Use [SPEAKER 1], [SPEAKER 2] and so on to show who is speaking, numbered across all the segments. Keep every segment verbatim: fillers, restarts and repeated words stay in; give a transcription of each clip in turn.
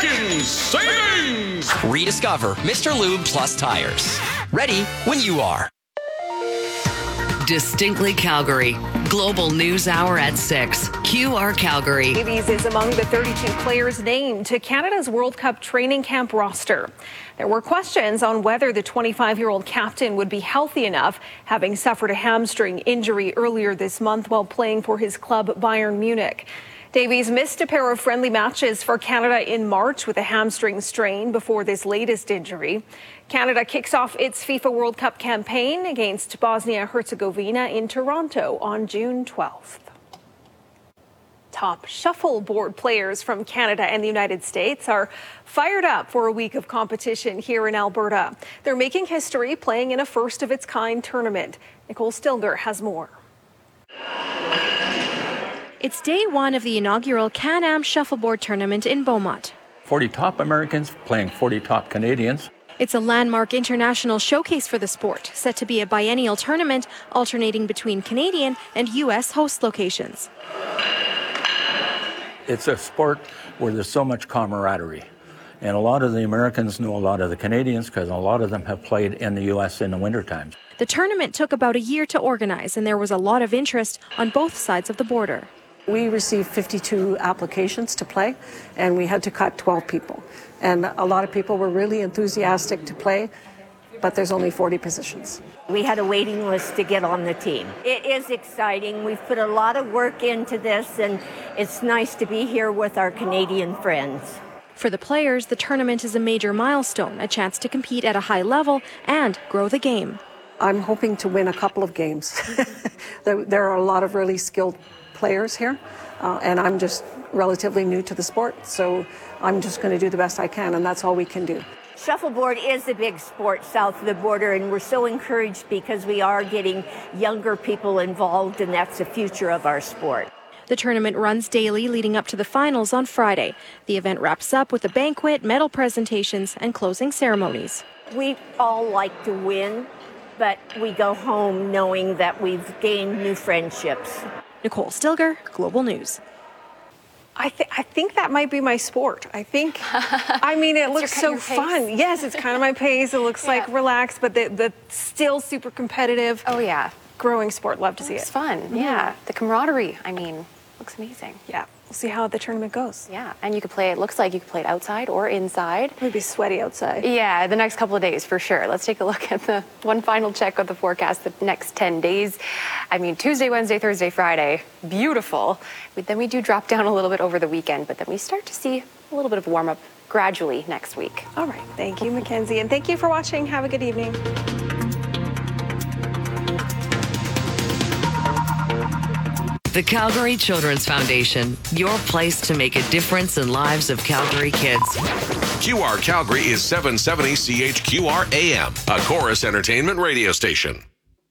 [SPEAKER 1] Breaking savings!
[SPEAKER 2] Rediscover Mister Lube Plus tires. Ready when you are.
[SPEAKER 3] Distinctly Calgary. Global News Hour at six. Q R Calgary.
[SPEAKER 4] Davies is among the thirty-two players named to Canada's World Cup training camp roster. There were questions on whether the twenty-five-year-old captain would be healthy enough, having suffered a hamstring injury earlier this month while playing for his club Bayern Munich. Davies missed a pair of friendly matches for Canada in March with a hamstring strain before this latest injury. Canada kicks off its FIFA World Cup campaign against Bosnia-Herzegovina in Toronto on June twelfth. Top shuffleboard players from Canada and the United States are fired up for a week of competition here in Alberta. They're making history playing in a first-of-its-kind tournament. Nicole Stilger has more.
[SPEAKER 5] It's day one of the inaugural Can-Am Shuffleboard Tournament in Beaumont.
[SPEAKER 6] forty top Americans playing forty top Canadians.
[SPEAKER 5] It's a landmark international showcase for the sport, set to be a biennial tournament alternating between Canadian and U S host locations.
[SPEAKER 6] It's a sport where there's so much camaraderie. And a lot of the Americans know a lot of the Canadians because a lot of them have played in the U S in the winter times.
[SPEAKER 5] The tournament took about a year to organize, and there was a lot of interest on both sides of the border.
[SPEAKER 7] We received fifty-two applications to play, and we had to cut twelve people. And a lot of people were really enthusiastic to play, but there's only forty positions.
[SPEAKER 8] We had a waiting list to get on the team. It is exciting. We've put a lot of work into this, and it's nice to be here with our Canadian friends.
[SPEAKER 5] For the players, the tournament is a major milestone, a chance to compete at a high level and grow the game.
[SPEAKER 7] I'm hoping to win a couple of games. there, there are a lot of really skilled players here, uh, and I'm just relatively new to the sport, so I'm just going to do the best I can, and that's all we can do.
[SPEAKER 8] Shuffleboard is a big sport south of the border, and we're so encouraged because we are getting younger people involved, and that's the future of our sport.
[SPEAKER 5] The tournament runs daily leading up to the finals on Friday. The event wraps up with a banquet, medal presentations, and closing ceremonies.
[SPEAKER 8] We all like to win, but we go home knowing that we've gained new friendships.
[SPEAKER 5] Nicole Stilger, Global News.
[SPEAKER 4] I, th- I think that might be my sport. I think, I mean, it looks so fun. Yes, it's kind of my pace. It looks yeah. like relaxed, but the, the still super competitive.
[SPEAKER 9] Oh, yeah.
[SPEAKER 4] Growing sport. Love to see it.
[SPEAKER 9] It's fun. Mm-hmm. Yeah. The camaraderie, I mean, looks amazing.
[SPEAKER 4] Yeah. We'll see how the tournament goes.
[SPEAKER 9] Yeah. And you could play, it looks like you could play it outside or inside.
[SPEAKER 4] It would be sweaty outside.
[SPEAKER 9] Yeah, the next couple of days for sure. Let's take a look at the one final check of the forecast the next ten days. I mean, Tuesday, Wednesday, Thursday, Friday, beautiful. But then we do drop down a little bit over the weekend, but then we start to see a little bit of warm up gradually next week.
[SPEAKER 4] All right. Thank you, Mackenzie. And thank you for watching. Have a good evening.
[SPEAKER 3] The Calgary Children's Foundation, your place to make a difference in lives of Calgary kids.
[SPEAKER 1] Q R Calgary is seven seventy C H Q R A M, a Chorus Entertainment radio station.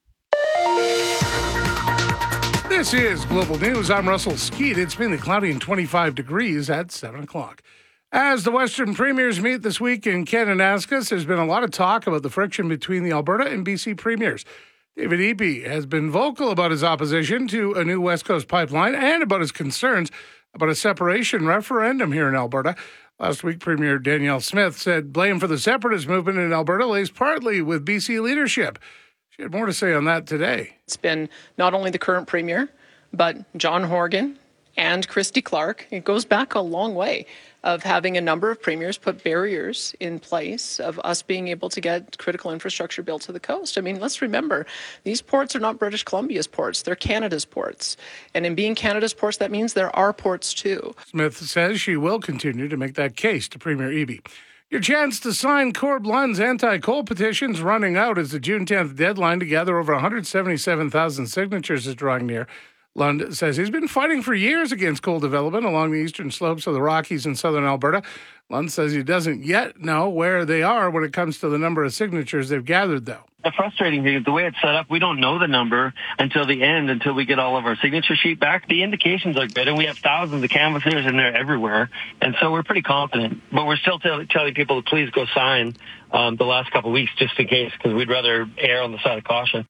[SPEAKER 10] This is Global News. I'm Russell Skeet. It's been cloudy and twenty-five degrees at seven o'clock. As the Western Premiers meet this week in Kananaskis, there's been a lot of talk about the friction between the Alberta and B C Premiers. David Eby has been vocal about his opposition to a new West Coast pipeline and about his concerns about a separation referendum here in Alberta. Last week, Premier Danielle Smith said blame for the separatist movement in Alberta lays partly with B C leadership. She had more to say on that today.
[SPEAKER 11] It's been not only the current Premier, but John Horgan and Christy Clark. It goes back a long way of having a number of premiers put barriers in place of us being able to get critical infrastructure built to the coast. I mean, let's remember, these ports are not British Columbia's ports. They're Canada's ports. And in being Canada's ports, that means there are ports too.
[SPEAKER 10] Smith says she will continue to make that case to Premier Eby. Your chance to sign Corb Lund's anti-coal petition's running out as the June tenth deadline to gather over one hundred seventy-seven thousand signatures is drawing near. Lund says he's been fighting for years against coal development along the eastern slopes of the Rockies in southern Alberta. Lund says he doesn't yet know where they are when it comes to the number of signatures they've gathered, though.
[SPEAKER 12] The frustrating thing is the way it's set up, we don't know the number until the end, until we get all of our signature sheet back. The indications are good, and we have thousands of canvassers in there everywhere, and so we're pretty confident. But we're still tell, telling people to please go sign um, the last couple of weeks just in case, because we'd rather err on the side of caution.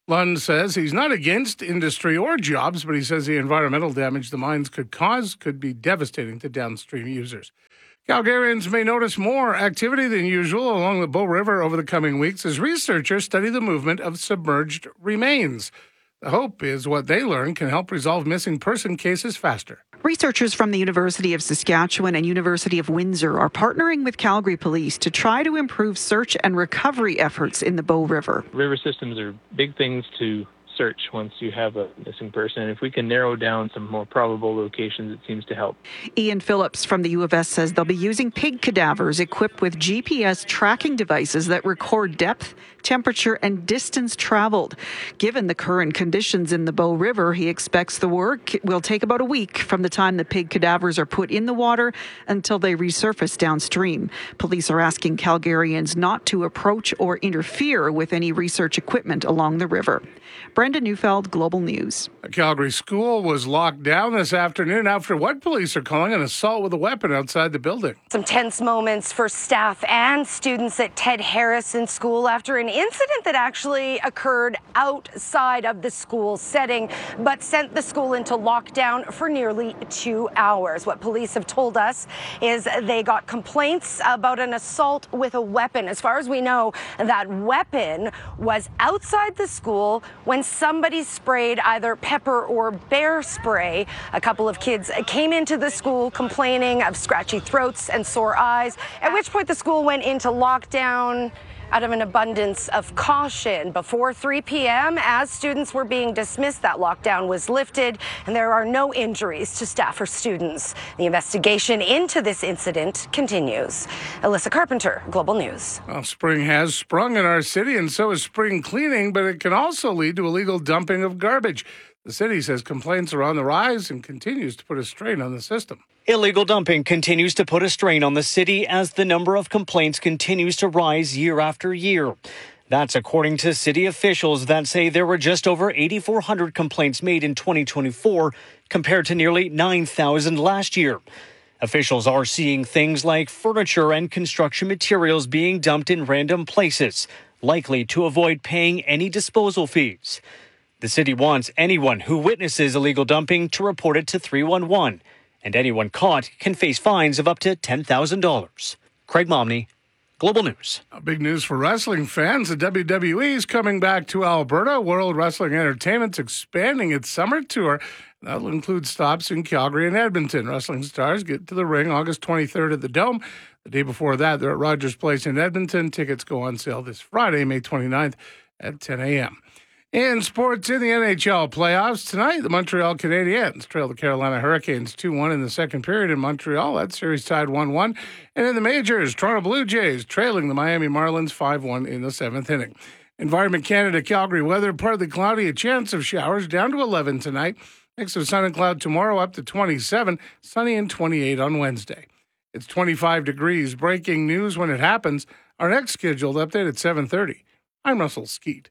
[SPEAKER 10] Lund says he's not against industry or jobs, but he says the environmental damage the mines could cause could be devastating to downstream users. Calgarians may notice more activity than usual along the Bow River over the coming weeks as researchers study the movement of submerged remains. The hope is what they learn can help resolve missing person cases faster.
[SPEAKER 13] Researchers from the University of Saskatchewan and University of Windsor are partnering with Calgary Police to try to improve search and recovery efforts in the Bow River.
[SPEAKER 14] River systems are big things to search once you have a missing person. And if we can narrow down some more probable locations, it seems to help.
[SPEAKER 13] Ian Phillips from the U of S says they'll be using pig cadavers equipped with G P S tracking devices that record depth, temperature, and distance traveled. Given the current conditions in the Bow River, he expects the work will take about a week from the time the pig cadavers are put in the water until they resurface downstream. Police are asking Calgarians not to approach or interfere with any research equipment along the river. Brenda Neufeld, Global News.
[SPEAKER 10] A Calgary school was locked down this afternoon after what police are calling an assault with a weapon outside the building.
[SPEAKER 15] Some tense moments for staff and students at Ted Harrison School after an incident that actually occurred outside of the school setting, but sent the school into lockdown for nearly two hours. What police have told us is they got complaints about an assault with a weapon. As far as we know, that weapon was outside the school when somebody sprayed either pepper or bear spray. A couple of kids came into the school complaining of scratchy throats and sore eyes, at which point the school went into lockdown out of an abundance of caution. Before three p.m., as students were being dismissed, that lockdown was lifted, and there are no injuries to staff or students. The investigation into this incident continues. Alyssa Carpenter, Global News.
[SPEAKER 10] Well, spring has sprung in our city, and so is spring cleaning, but it can also lead to illegal dumping of garbage. The city says complaints are on the rise and continues to put a strain on the system.
[SPEAKER 16] Illegal dumping continues to put a strain on the city as the number of complaints continues to rise year after year. That's according to city officials that say there were just over eight thousand four hundred complaints made in twenty twenty-four compared to nearly nine thousand last year. Officials are seeing things like furniture and construction materials being dumped in random places, likely to avoid paying any disposal fees. The city wants anyone who witnesses illegal dumping to report it to three one one, and anyone caught can face fines of up to ten thousand dollars. Craig Momney, Global News.
[SPEAKER 10] Big news for wrestling fans. The W W E is coming back to Alberta. World Wrestling Entertainment's expanding its summer tour. That'll include stops in Calgary and Edmonton. Wrestling stars get to the ring August twenty-third at the Dome. The day before that, they're at Rogers Place in Edmonton. Tickets go on sale this Friday, May twenty-ninth at ten a.m. In sports, in the N H L playoffs tonight, the Montreal Canadiens trail the Carolina Hurricanes two one in the second period in Montreal. That series tied one one. And in the majors, Toronto Blue Jays trailing the Miami Marlins five one in the seventh inning. Environment Canada Calgary weather, partly cloudy, a chance of showers, down to eleven tonight. Mix of sun and cloud tomorrow, up to twenty-seven, sunny and twenty-eight on Wednesday. It's twenty-five degrees. Breaking news when it happens. Our next scheduled update at seven thirty. I'm Russell Skeet.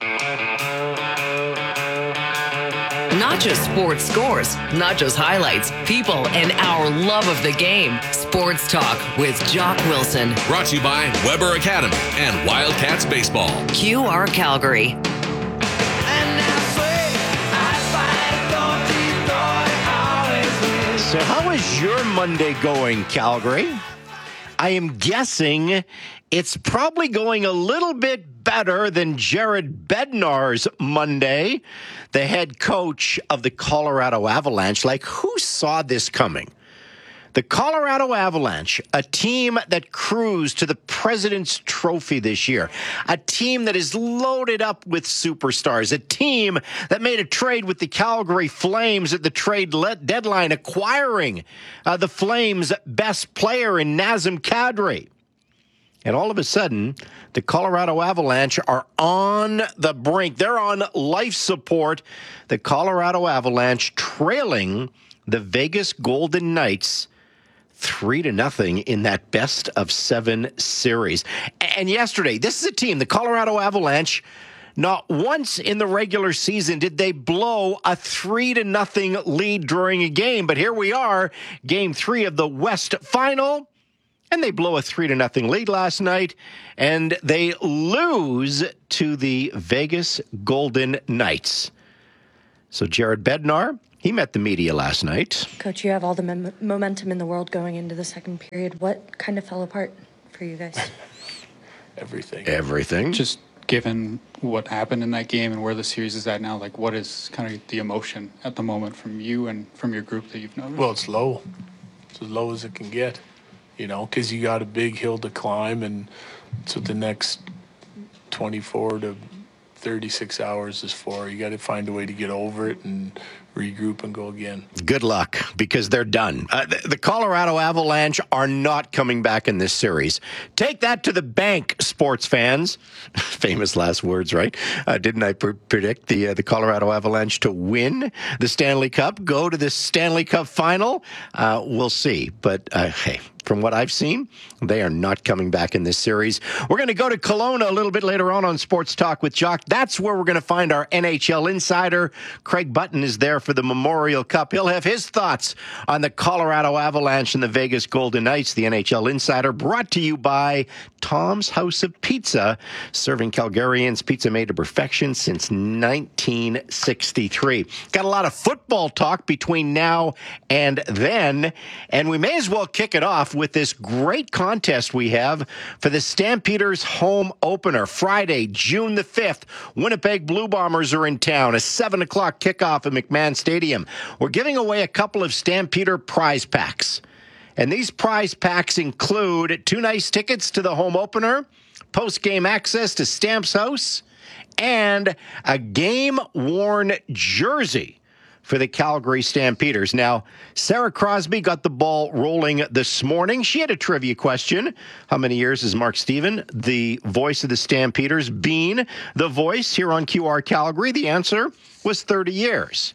[SPEAKER 3] Not just sports scores, not just highlights, people, and our love of the game. Sports Talk with Jock Wilson.
[SPEAKER 1] Brought to you by Weber Academy and Wildcats Baseball.
[SPEAKER 3] Q R Calgary.
[SPEAKER 17] So how is your Monday going, Calgary? I am guessing it's probably going a little bit better than Jared Bednar's Monday, the head coach of the Colorado Avalanche. Like, who saw this coming? The Colorado Avalanche, a team that cruised to the President's Trophy this year, a team that is loaded up with superstars, a team that made a trade with the Calgary Flames at the trade deadline, acquiring uh, the Flames' best player in Nazem Kadri. And all of a sudden, the Colorado Avalanche are on the brink. They're on life support. The Colorado Avalanche trailing the Vegas Golden Knights three to nothing in that best of seven series. And yesterday, this is a team, the Colorado Avalanche, not once in the regular season did they blow a three to nothing lead during a game. But here we are, game three of the West Final. And they blow a three to nothing lead last night, and they lose to the Vegas Golden Knights. So Jared Bednar, he met the media last night.
[SPEAKER 18] Coach, you have all the mem- momentum in the world going into the second period. What kind of fell apart for you guys?
[SPEAKER 19] Everything.
[SPEAKER 17] Everything.
[SPEAKER 19] Just given what happened in that game and where the series is at now, like what is kind of the emotion at the moment from you and from your group that you've noticed?
[SPEAKER 20] Well, it's low. It's as low as it can get. You know, because you got a big hill to climb, and it's what the next twenty-four to thirty-six hours is for. You got to find a way to get over it and regroup and go again.
[SPEAKER 17] Good luck, because they're done. Uh, the, the Colorado Avalanche are not coming back in this series. Take that to the bank, sports fans. Famous last words, right? Uh, didn't I pr- predict the uh, the Colorado Avalanche to win the Stanley Cup, go to the Stanley Cup final? Uh, we'll see. But uh, hey, from what I've seen, they are not coming back in this series. We're going to go to Kelowna a little bit later on on Sports Talk with Jock. That's where we're going to find our N H L insider. Craig Button is there for the Memorial Cup. He'll have his thoughts on the Colorado Avalanche and the Vegas Golden Knights. The N H L insider brought to you by Tom's House of Pizza, serving Calgarians pizza made to perfection since nineteen sixty-three. Got a lot of football talk between now and then, and we may as well kick it off with this great contest we have for the Stampeders home opener. Friday, June the fifth, Winnipeg Blue Bombers are in town. A seven o'clock kickoff at McMahon Stadium. We're giving away a couple of Stampeder prize packs. And these prize packs include two nice tickets to the home opener, post-game access to Stamps House, and a game-worn jersey for the Calgary Stampeders. Now, Sarah Crosby got the ball rolling this morning. She had a trivia question. How many years has Mark Steven, the voice of the Stampeders, been the voice here on Q R Calgary? The answer was thirty years.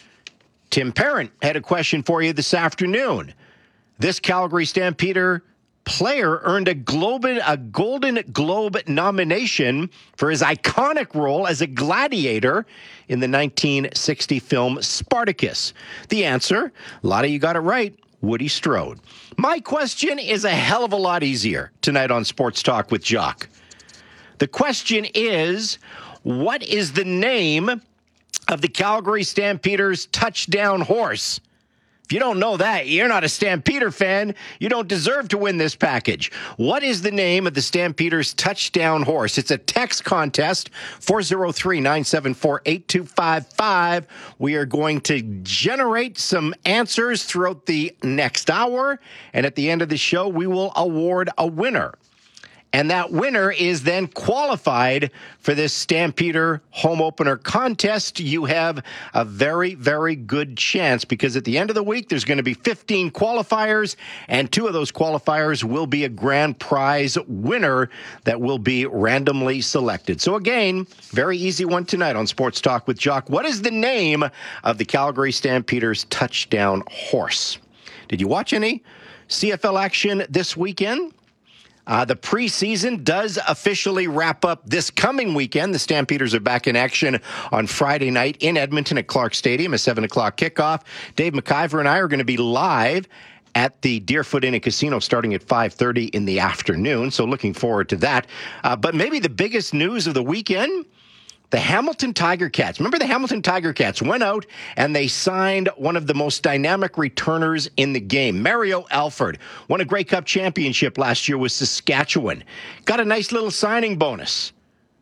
[SPEAKER 17] Tim Parent had a question for you this afternoon. This Calgary Stampeder player earned a, Globe, a Golden Globe nomination for his iconic role as a gladiator in the nineteen sixty film Spartacus. The answer, a lot of you got it right, Woody Strode. My question is a hell of a lot easier tonight on Sports Talk with Jock. The question is, what is the name of the Calgary Stampeders touchdown horse? If you don't know that, you're not a Stampeder fan. You don't deserve to win this package. What is the name of the Stampeders touchdown horse? It's a text contest, four oh three, nine seven four, eight two five five. We are going to generate some answers throughout the next hour, and at the end of the show, we will award a winner. And that winner is then qualified for this Stampeder home opener contest. You have a very, very good chance, because at the end of the week, there's going to be fifteen qualifiers, and two of those qualifiers will be a grand prize winner that will be randomly selected. So again, very easy one tonight on Sports Talk with Jock. What is the name of the Calgary Stampeders touchdown horse? Did you watch any C F L action this weekend? Uh, the preseason does officially wrap up this coming weekend. The Stampeders are back in action on Friday night in Edmonton at Clark Stadium, a seven o'clock kickoff. Dave McIver and I are going to be live at the Deerfoot Inn and Casino starting at five thirty in the afternoon, so looking forward to that. Uh, but maybe the biggest news of the weekend, the Hamilton Tiger Cats. Remember, the Hamilton Tiger Cats went out and they signed one of the most dynamic returners in the game, Mario Alford. Won a Grey Cup championship last year with Saskatchewan. Got a nice little signing bonus.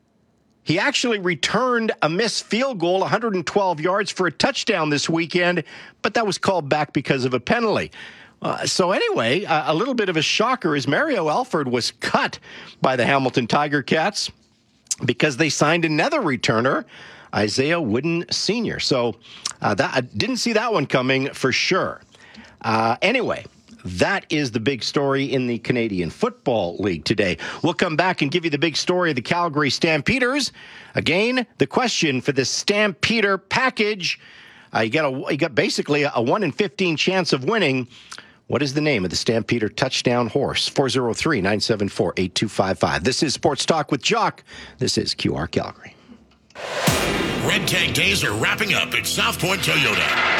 [SPEAKER 17] He actually returned a missed field goal, one hundred twelve yards for a touchdown this weekend, but that was called back because of a penalty. Uh, so anyway, uh, a little bit of a shocker is Mario Alford was cut by the Hamilton Tiger Cats because they signed another returner, Isaiah Wooden Senior So uh, that, I didn't see that one coming for sure. Uh, anyway, that is the big story in the Canadian Football League today. We'll come back and give you the big story of the Calgary Stampeders. Again, the question for the Stampeder package, uh, you got a, you got basically a one in fifteen chance of winning. What is the name of the Stampeder touchdown horse? four oh three, nine seven four, eight two five five. This is Sports Talk with Jock. This is Q R Calgary.
[SPEAKER 21] Red Tag Days are wrapping up at South Point Toyota.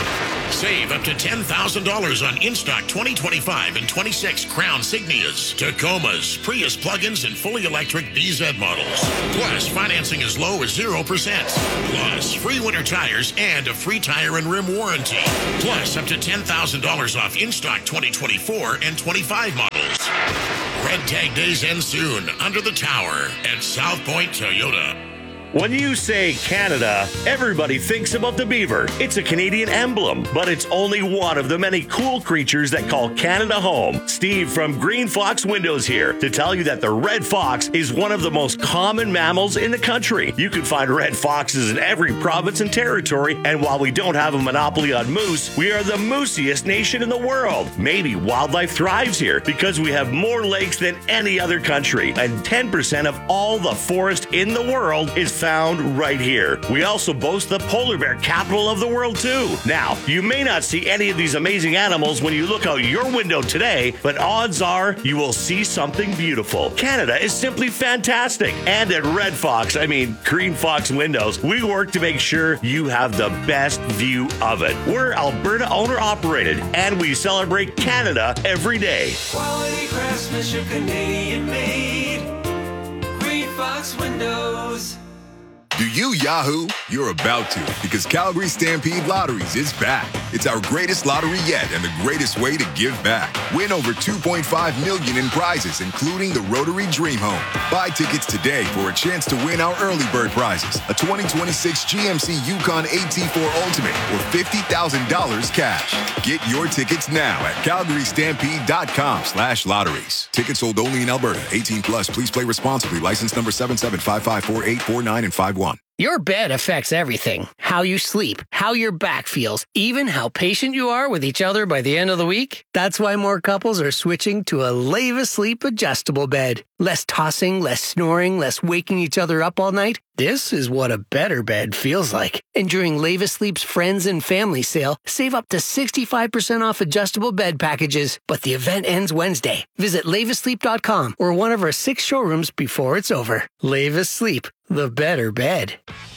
[SPEAKER 21] Save up to ten thousand dollars on in-stock twenty twenty-five and twenty-six Crown Signias, Tacomas, Prius plug-ins, and fully electric B Z models. Plus, financing as low as zero percent. Plus, free winter tires and a free tire and rim warranty. Plus, up to ten thousand dollars off in-stock twenty twenty-four and twenty-five models. Red Tag Days end soon under the tower at South Point Toyota.
[SPEAKER 22] When you say Canada, everybody thinks about the beaver. It's a Canadian emblem, but it's only one of the many cool creatures that call Canada home. Steve from Green Fox Windows here to tell you that the red fox is one of the most common mammals in the country. You can find red foxes in every province and territory, and while we don't have a monopoly on moose, we are the moosiest nation in the world. Maybe wildlife thrives here because we have more lakes than any other country, and ten percent of all the forest in the world is found right here. We also boast the polar bear capital of the world too. Now, you may not see any of these amazing animals when you look out your window today, but odds are you will see something beautiful. Canada is simply fantastic. And at Red Fox, I mean Green Fox Windows, we work to make sure you have the best view of it. We're Alberta owner operated, and we celebrate Canada every day.
[SPEAKER 23] Quality craftsmanship, Canadian made. Green Fox Windows.
[SPEAKER 24] Do you Yahoo? You're about to, because Calgary Stampede Lotteries is back. It's our greatest lottery yet and the greatest way to give back. Win over two point five million dollars in prizes, including the Rotary Dream Home. Buy tickets today for a chance to win our early bird prizes, a twenty twenty-six G M C Yukon A T four Ultimate, or fifty thousand dollars cash. Get your tickets now at calgary stampede dot com slash lotteries. Tickets sold only in Alberta. eighteen plus. Please play responsibly. License number seven seven five five four eight four nine and five one.
[SPEAKER 25] Your bed affects everything. How you sleep, how your back feels, even how patient you are with each other by the end of the week. That's why more couples are switching to a Leva Sleep adjustable bed. Less tossing, less snoring, less waking each other up all night. This is what a better bed feels like. And during Leva Sleep's Friends and Family Sale, save up to sixty-five percent off adjustable bed packages. But the event ends Wednesday. Visit leva sleep dot com or one of our six showrooms before it's over. Leva Sleep, the better bed.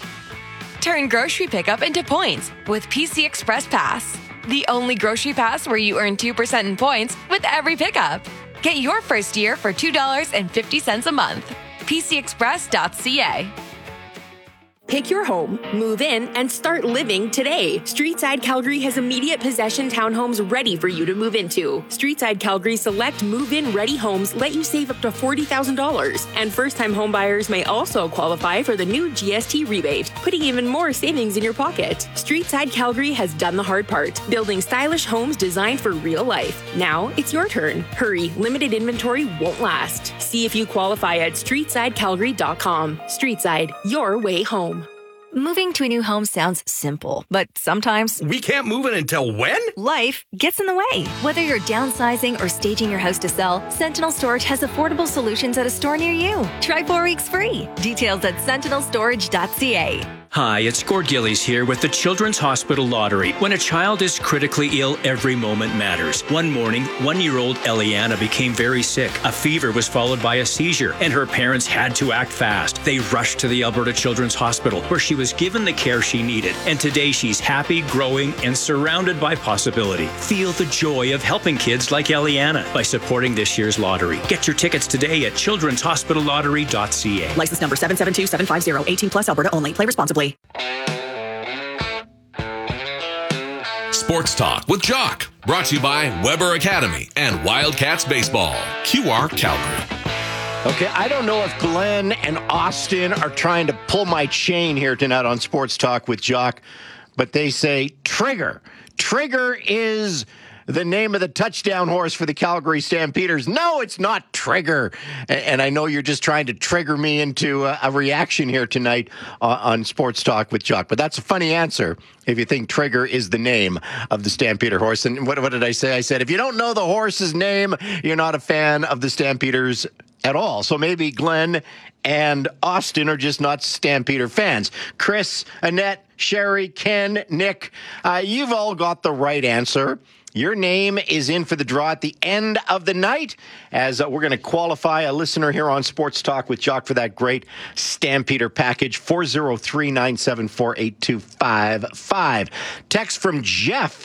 [SPEAKER 26] Turn grocery pickup into points with P C Express Pass. The only grocery pass where you earn two percent in points with every pickup. Get your first year for two dollars and fifty cents a month. P C express dot c a.
[SPEAKER 27] Pick your home, move in, and start living today. Streetside Calgary has immediate possession townhomes ready for you to move into. Streetside Calgary select move-in ready homes let you save up to forty thousand dollars. And first-time homebuyers may also qualify for the new G S T rebate, putting even more savings in your pocket. Streetside Calgary has done the hard part, building stylish homes designed for real life. Now it's your turn. Hurry, limited inventory won't last. See if you qualify at streetside calgary dot com. Streetside, your way home.
[SPEAKER 28] Moving to a new home sounds simple, but sometimes
[SPEAKER 29] we can't move it until when?
[SPEAKER 28] Life gets in the way. Whether you're downsizing or staging your house to sell, Sentinel Storage has affordable solutions at a store near you. Try four weeks free. Details at sentinel storage dot c a.
[SPEAKER 30] Hi, it's Gord Gillies here with the Children's Hospital Lottery. When a child is critically ill, every moment matters. One morning, one-year-old Eliana became very sick. A fever was followed by a seizure, and her parents had to act fast. They rushed to the Alberta Children's Hospital, where she was given the care she needed. And today she's happy, growing, and surrounded by possibility. Feel the joy of helping kids like Eliana by supporting this year's lottery. Get your tickets today at children's hospital lottery dot c a.
[SPEAKER 27] License number seven seven two seven five zero. eighteen plus Alberta only. Play responsibly.
[SPEAKER 1] Sports Talk with Jock, brought to you by Weber Academy and Wildcats Baseball. Q R Calgary.
[SPEAKER 17] Okay, I don't know if Glenn and Austin are trying to pull my chain here tonight on Sports Talk with Jock, but they say Trigger. Trigger is the name of the touchdown horse for the Calgary Stampeders. No, it's not Trigger. And I know you're just trying to trigger me into a reaction here tonight on Sports Talk with Jock. But that's a funny answer if you think Trigger is the name of the Stampeder horse. And what, what did I say? I said, if you don't know the horse's name, you're not a fan of the Stampeders at all. So maybe Glenn and Austin are just not Stampeder fans. Chris, Annette, Sherry, Ken, Nick, uh, you've all got the right answer. Your name is in for the draw at the end of the night, as uh, we're going to qualify a listener here on Sports Talk with Jock for that great Stampeder package. four oh three, nine seven four, eight two five five. Text from Jeff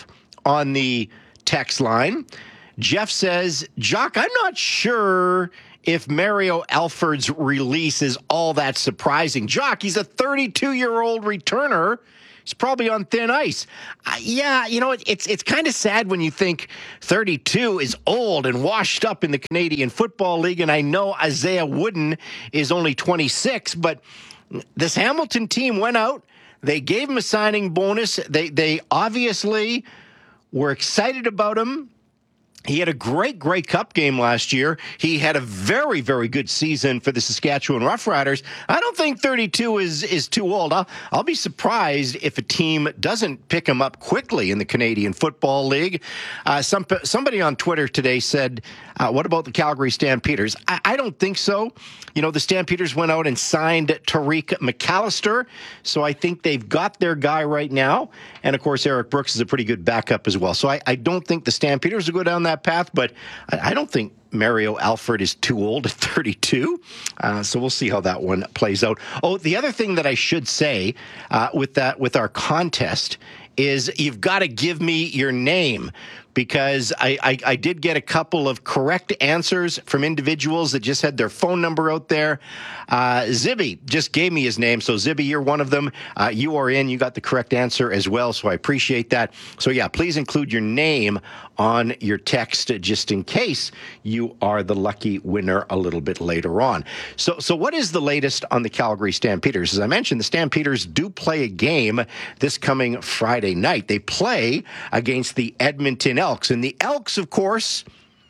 [SPEAKER 17] on the text line. Jeff says, Jock, I'm not sure if Mario Alford's release is all that surprising. Jock, he's a thirty-two-year-old returner. He's probably on thin ice. Uh, yeah, you know, it, it's it's kind of sad when you think thirty-two is old and washed up in the Canadian Football League, and I know Isaiah Wooden is only twenty-six, but this Hamilton team went out. They gave him a signing bonus. They They obviously were excited about him. He had a great, great Cup game last year. He had a very, very good season for the Saskatchewan Roughriders. I don't think thirty-two is is too old. I'll, I'll be surprised if a team doesn't pick him up quickly in the Canadian Football League. Uh, some somebody on Twitter today said, uh, what about the Calgary Stampeders? I, I don't think so. You know, the Stampeders went out and signed Tariq McAllister, so I think they've got their guy right now. And, of course, Eric Brooks is a pretty good backup as well. So I, I don't think the Stampeders will go down that path, but I, I don't think Mario Alford is too old at thirty-two. Uh, so we'll see how that one plays out. Oh, the other thing that I should say uh, with that, with our contest is you've got to give me your name, because I, I, I did get a couple of correct answers from individuals that just had their phone number out there. Uh, Zibby just gave me his name. So, Zibby, you're one of them. Uh, you are in. You got the correct answer as well, so I appreciate that. So, yeah, please include your name on your text just in case you are the lucky winner a little bit later on. So, so what is the latest on the Calgary Stampeders? As I mentioned, the Stampeders do play a game this coming Friday night. They play against the Edmonton Elks. And the Elks, of course,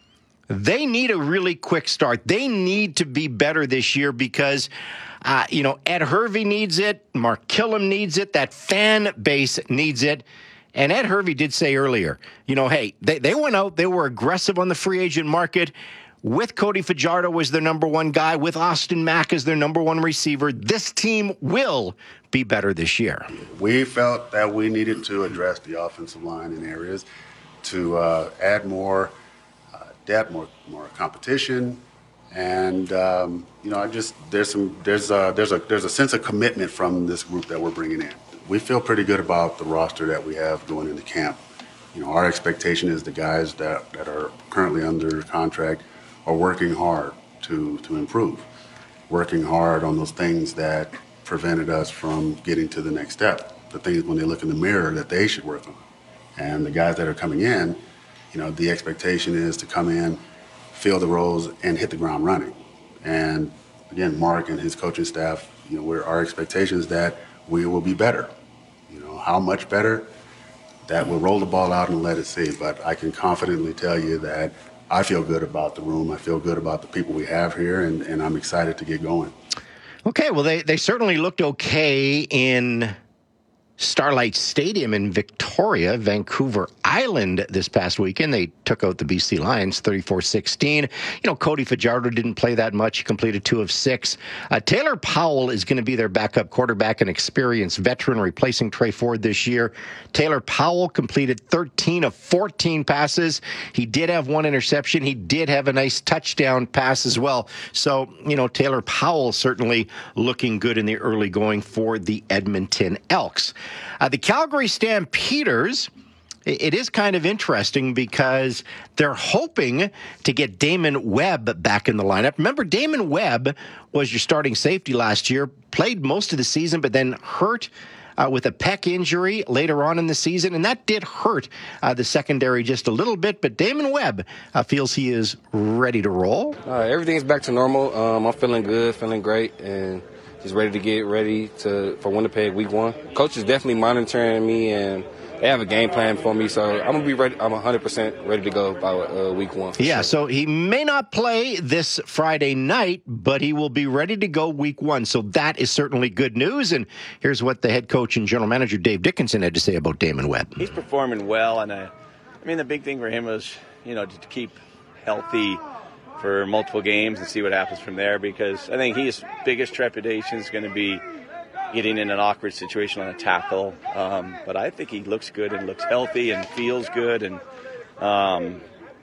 [SPEAKER 17] they need a really quick start. They need to be better this year because, uh, you know, Ed Hervey needs it. Mark Killam needs it. That fan base needs it. And Ed Hervey did say earlier, you know, hey, they, they went out, they were aggressive on the free agent market with Cody Fajardo as their number one guy, with Austin Mack as their number one receiver. This team will be better this year.
[SPEAKER 2] We felt that we needed to address the offensive line in areas to uh, add more uh, depth, more more competition, and um, you know, I just there's some there's a, there's a there's a sense of commitment from this group that we're bringing in. We feel pretty good about the roster that we have going into camp. You know, our expectation is the guys that, that are currently under contract are working hard to to improve, working hard on those things that prevented us from getting to the next step, the things when they look in the mirror that they should work on. And the guys that are coming in, you know, the expectation is to come in, fill the roles, and hit the ground running. And again, Mark and his coaching staff, you know, we're, our expectation is that we will be better. You know, how much better? That we'll roll the ball out and let it see. But I can confidently tell you that I feel good about the room. I feel good about the people we have here, and, and I'm excited to get going.
[SPEAKER 17] Okay, well, they, they certainly looked okay in Starlight Stadium in Victoria, Vancouver Island this past weekend. They took out the B C Lions thirty-four sixteen. You know, Cody Fajardo didn't play that much. He completed two of six. Uh, Taylor Powell is going to be their backup quarterback, an experienced veteran replacing Trey Ford this year. Taylor Powell completed thirteen of fourteen passes. He did have one interception. He did have a nice touchdown pass as well. So, you know, Taylor Powell certainly looking good in the early going for the Edmonton Elks. Uh, the Calgary Stampeders, it is kind of interesting because they're hoping to get Damon Webb back in the lineup. Remember, Damon Webb was your starting safety last year, played most of the season, but then hurt uh, with a pec injury later on in the season, and that did hurt uh, the secondary just a little bit. But Damon Webb uh, feels he is ready to roll.
[SPEAKER 4] Uh, everything's back to normal. Um, I'm feeling good, feeling great, and just ready to get ready to for Winnipeg week one. Coach is definitely monitoring me, and they have a game plan for me, so I'm going to be ready. I'm one hundred percent ready to go by uh, week one.
[SPEAKER 17] Yeah,
[SPEAKER 4] sure.
[SPEAKER 17] So he may not play this Friday night, but he will be ready to go week one. So that is certainly good news. And here's what the head coach and general manager Dave Dickinson had to say about Damon Webb.
[SPEAKER 5] He's performing well, and uh, I mean, the big thing for him was, you know, to keep healthy for multiple games and see what happens from there, because I think his biggest trepidation is going to be getting in an awkward situation on a tackle. Um, but I think he looks good and looks healthy and feels good. And um,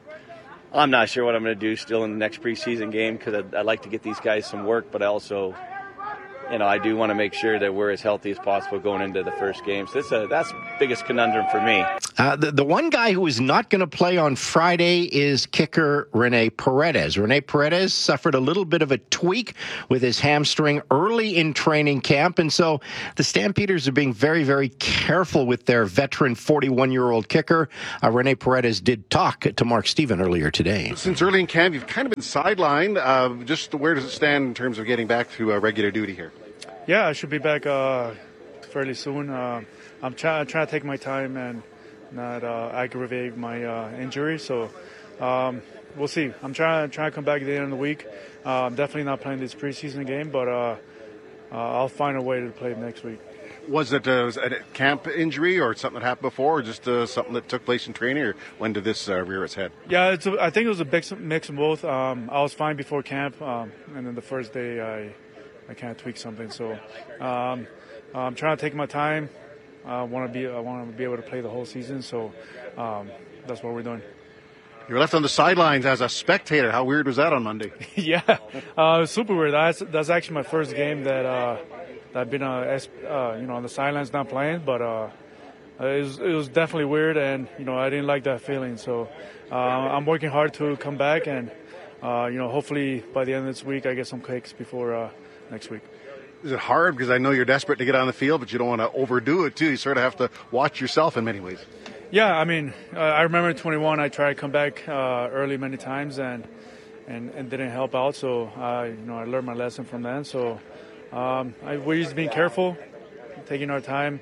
[SPEAKER 5] I'm not sure what I'm going to do still in the next preseason game, because I'd, I'd like to get these guys some work, but I also you know, I do want to make sure that we're as healthy as possible going into the first game. So that's a, that's the biggest conundrum for me.
[SPEAKER 17] Uh, the, the one guy who is not going to play on Friday is kicker Rene Paredes. Rene Paredes suffered a little bit of a tweak with his hamstring early in training camp, and so the Stampeders are being very, very careful with their veteran forty-one-year-old kicker. Uh, Rene Paredes did talk to Mark Steven earlier today.
[SPEAKER 6] Since early in camp, you've kind of been sidelined. Uh, just where does it stand in terms of getting back to uh, regular duty here?
[SPEAKER 7] Yeah, I should be back uh, fairly soon. Uh, I'm trying trying to take my time and not uh, aggravate my uh, injury. So um, we'll see. I'm trying trying to come back at the end of the week. Uh, I'm definitely not playing this preseason game, but uh, uh, I'll find a way to play next week.
[SPEAKER 6] Was it, uh, was it a camp injury or something that happened before, or just uh, something that took place in training, or when did this uh, rear its head?
[SPEAKER 7] Yeah, it's a, I think it was a mix, mix of both. Um, I was fine before camp, um, and then the first day I I kind of tweaked something. So um, I'm trying to take my time. I want to be I want to be able to play the whole season. So um, that's what we're doing.
[SPEAKER 6] You were left on the sidelines as a spectator. How weird was that on Monday?
[SPEAKER 7] yeah, uh, it was super weird. That's that's actually my first game that. Uh, I've been, uh, uh, you know, on the sidelines not playing, but uh, it was it was definitely weird, and you know I didn't like that feeling. So uh, I'm working hard to come back, and uh, you know hopefully by the end of this week I get some kicks before uh, next week.
[SPEAKER 6] Is it hard because I know you're desperate to get on the field, but you don't want to overdo it too? You sort of have to watch yourself in many ways.
[SPEAKER 7] Yeah, I mean, uh, I remember in twenty-one I tried to come back uh, early many times and and and didn't help out. So I you know I learned my lesson from then. So. Um, I, we're just being careful, taking our time,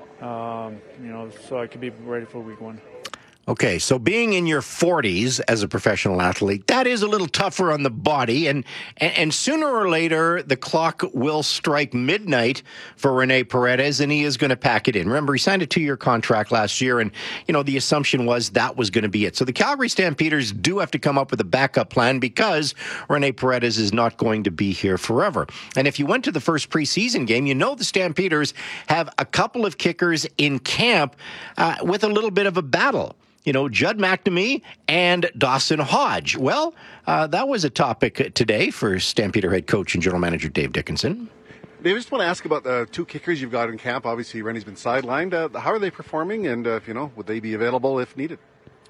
[SPEAKER 7] um, you know, so I could be ready for week one.
[SPEAKER 17] Okay, so being in your forties as a professional athlete, that is a little tougher on the body, and, and and sooner or later, the clock will strike midnight for Rene Paredes, and he is going to pack it in. Remember, he signed a two-year contract last year, and, you know, the assumption was that was going to be it. So the Calgary Stampeders do have to come up with a backup plan because Rene Paredes is not going to be here forever. And if you went to the first preseason game, you know the Stampeders have a couple of kickers in camp uh, with a little bit of a battle. You know, Judd McNamee and Dawson Hodge. Well, uh, that was a topic today for Stampeder head coach and general manager Dave Dickinson.
[SPEAKER 6] Dave, I just want to ask about the two kickers you've got in camp. Obviously, Rennie's been sidelined. Uh, how are they performing, and, uh, you know, would they be available if needed?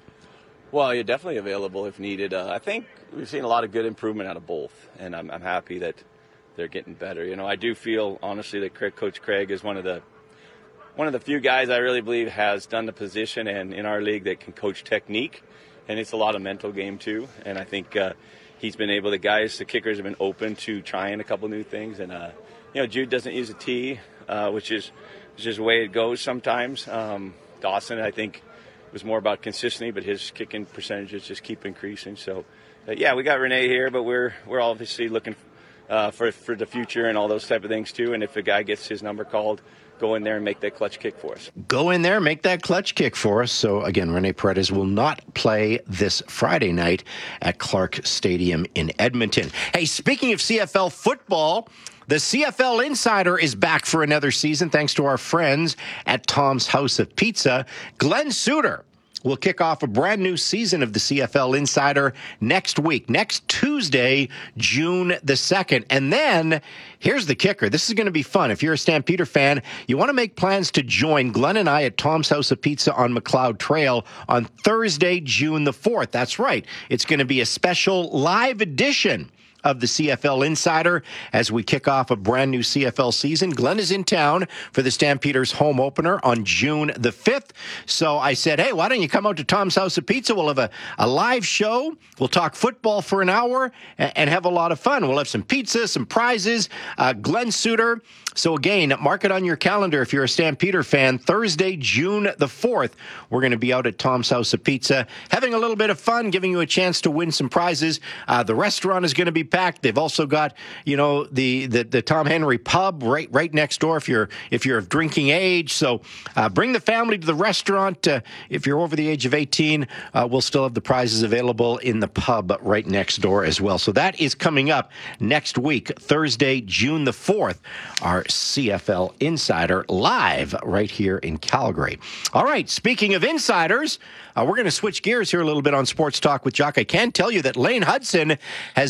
[SPEAKER 5] Well, you're definitely available if needed. Uh, I think we've seen a lot of good improvement out of both, and I'm, I'm happy that they're getting better. You know, I do feel, honestly, that Craig, Coach Craig is one of the One of the few guys I really believe has done the position and in our league that can coach technique, and it's a lot of mental game too. And I think uh, he's been able. The guys, the kickers, have been open to trying a couple new things. And uh, you know, Jude doesn't use a tee, uh, which is which is the way it goes sometimes. Um, Dawson, I think, was more about consistency, but his kicking percentages just keep increasing. So, uh, yeah, we got Rene here, but we're we're obviously looking uh, for for the future and all those type of things too. And if a guy gets his number called, go in there and make that clutch kick for us.
[SPEAKER 17] Go in there, make that clutch kick for us. So, again, Rene Paredes will not play this Friday night at Clark Stadium in Edmonton. Hey, speaking of C F L football, the C F L Insider is back for another season thanks to our friends at Tom's House of Pizza. Glenn Suter will kick off a brand new season of the C F L Insider next week, next Tuesday, June the second. And then, here's the kicker. This is going to be fun. If you're a Stampeder fan, you want to make plans to join Glenn and I at Tom's House of Pizza on McLeod Trail on Thursday, June the fourth. That's right. It's going to be a special live edition of the C F L Insider as we kick off a brand new C F L season. Glenn is in town for the Stampeders home opener on June the fifth. So I said, hey, why don't you come out to Tom's House of Pizza? We'll have a, a live show. We'll talk football for an hour and, and have a lot of fun. We'll have some pizza, some prizes. Uh, Glenn Suter. So again, mark it on your calendar if you're a Stampeder fan. Thursday, June the fourth, we're going to be out at Tom's House of Pizza, having a little bit of fun, giving you a chance to win some prizes. Uh, the restaurant is going to be packed. They've also got, you know, the, the the Tom Henry pub right right next door if you're if you're of drinking age. So uh, bring the family to the restaurant. Uh, if you're over the age of eighteen, uh, we'll still have the prizes available in the pub right next door as well. So that is coming up next week, Thursday, June the fourth. Our C F L Insider live right here in Calgary. All right, speaking of insiders, uh, we're going to switch gears here a little bit on Sports Talk with Jock. I can tell you that Lane Hudson has just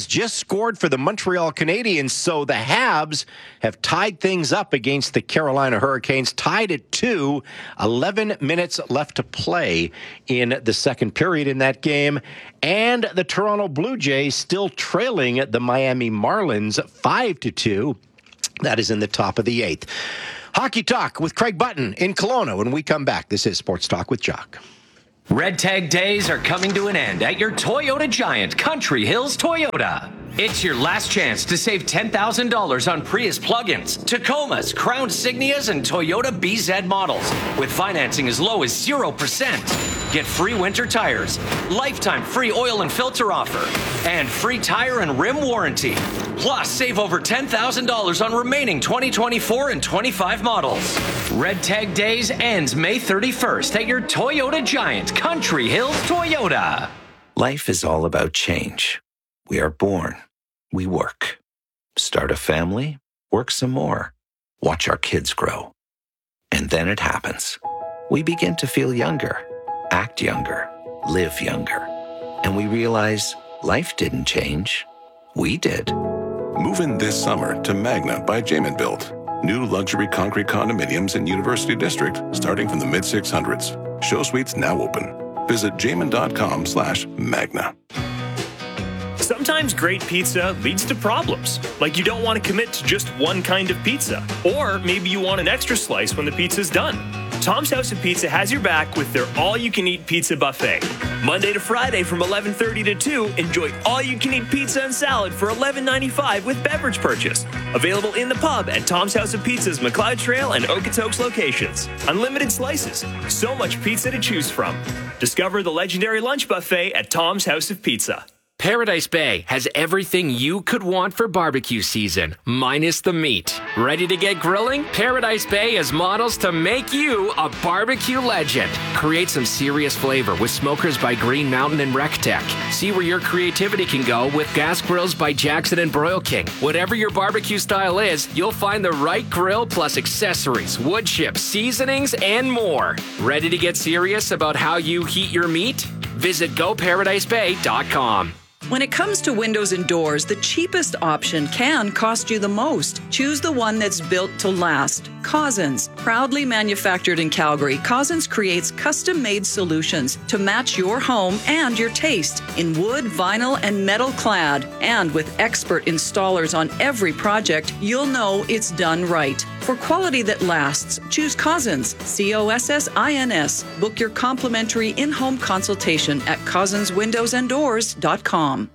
[SPEAKER 17] scored for the Montreal Canadiens, so the Habs have tied things up against the Carolina Hurricanes, tied at two, eleven minutes left to play in the second period in that game. And the Toronto Blue Jays still trailing the Miami Marlins five to two. That is in the top of the eighth. Hockey Talk with Craig Button in Kelowna. When we come back, this is Sports Talk with Jock.
[SPEAKER 8] Red Tag Days are coming to an end at your Toyota Giant, Country Hills Toyota. It's your last chance to save ten thousand dollars on Prius plug-ins, Tacomas, Crown Signias, and Toyota B Z models with financing as low as zero percent. Get free winter tires, lifetime free oil and filter offer, and free tire and rim warranty. Plus, save over ten thousand dollars on remaining twenty twenty-four and twenty-five models. Red Tag Days ends May thirty-first at your Toyota Giant, Country Hills Toyota.
[SPEAKER 9] Life is all about change. We are born. We work. Start a family. Work some more. Watch our kids grow. And then it happens. We begin to feel younger, act younger, live younger. And we realize life didn't change. We did.
[SPEAKER 10] Move in this summer to Magna by Jamin Built. New luxury concrete condominiums in University District starting from the mid six hundreds. Show suites now open. Visit jamin.com slash magna.
[SPEAKER 11] Sometimes great pizza leads to problems, like you don't want to commit to just one kind of pizza, or maybe you want an extra slice when the pizza's done. Tom's House of Pizza has your back with their all-you-can-eat pizza buffet. Monday to Friday from eleven thirty to two, enjoy all-you-can-eat pizza and salad for eleven ninety-five with beverage purchase. Available in the pub at Tom's House of Pizza's McLeod Trail and Okotoks locations. Unlimited slices, so much pizza to choose from. Discover the legendary lunch buffet at Tom's House of Pizza.
[SPEAKER 12] Paradise Bay has everything you could want for barbecue season, minus the meat. Ready to get grilling? Paradise Bay has models to make you a barbecue legend. Create some serious flavor with smokers by Green Mountain and RecTech. See where your creativity can go with gas grills by Jackson and Broil King. Whatever your barbecue style is, you'll find the right grill plus accessories, wood chips, seasonings, and more. Ready to get serious about how you heat your meat? Visit go paradise bay dot com.
[SPEAKER 13] When it comes to windows and doors, the cheapest option can cost you the most. Choose the one that's built to last. Cousins. Proudly manufactured in Calgary, Cousins creates custom-made solutions to match your home and your taste in wood, vinyl, and metal clad. And with expert installers on every project, you'll know it's done right. For quality that lasts, choose Cousins, C O S S I N S. Book your complimentary in-home consultation at cousins windows and doors dot com.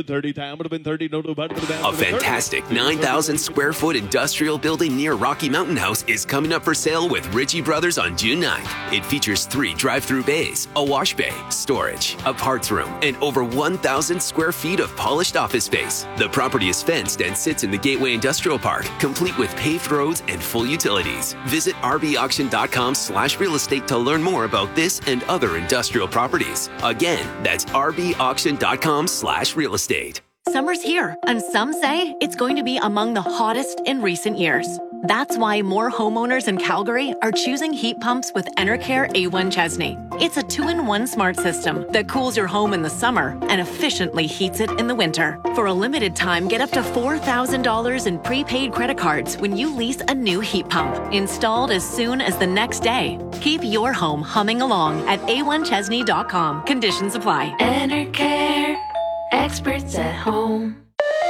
[SPEAKER 14] A fantastic nine thousand square foot industrial building near Rocky Mountain House is coming up for sale with Ritchie Brothers on June ninth. It features three drive-through bays, a wash bay, storage, a parts room, and over one thousand square feet of polished office space. The property is fenced and sits in the Gateway Industrial Park, complete with paved roads and full utilities. Visit rbauction.com slash real estate to learn more about this and other industrial properties. Again, that's rbauction.com slash real estate.
[SPEAKER 15] Summer's here, and some say it's going to be among the hottest in recent years. That's why more homeowners in Calgary are choosing heat pumps with Enercare A one Chesney. It's a two-in-one smart system that cools your home in the summer and efficiently heats it in the winter. For a limited time, get up to four thousand dollars in prepaid credit cards when you lease a new heat pump, installed as soon as the next day. Keep your home humming along at a one chesney dot com. Conditions apply.
[SPEAKER 16] Enercare. Experts at home.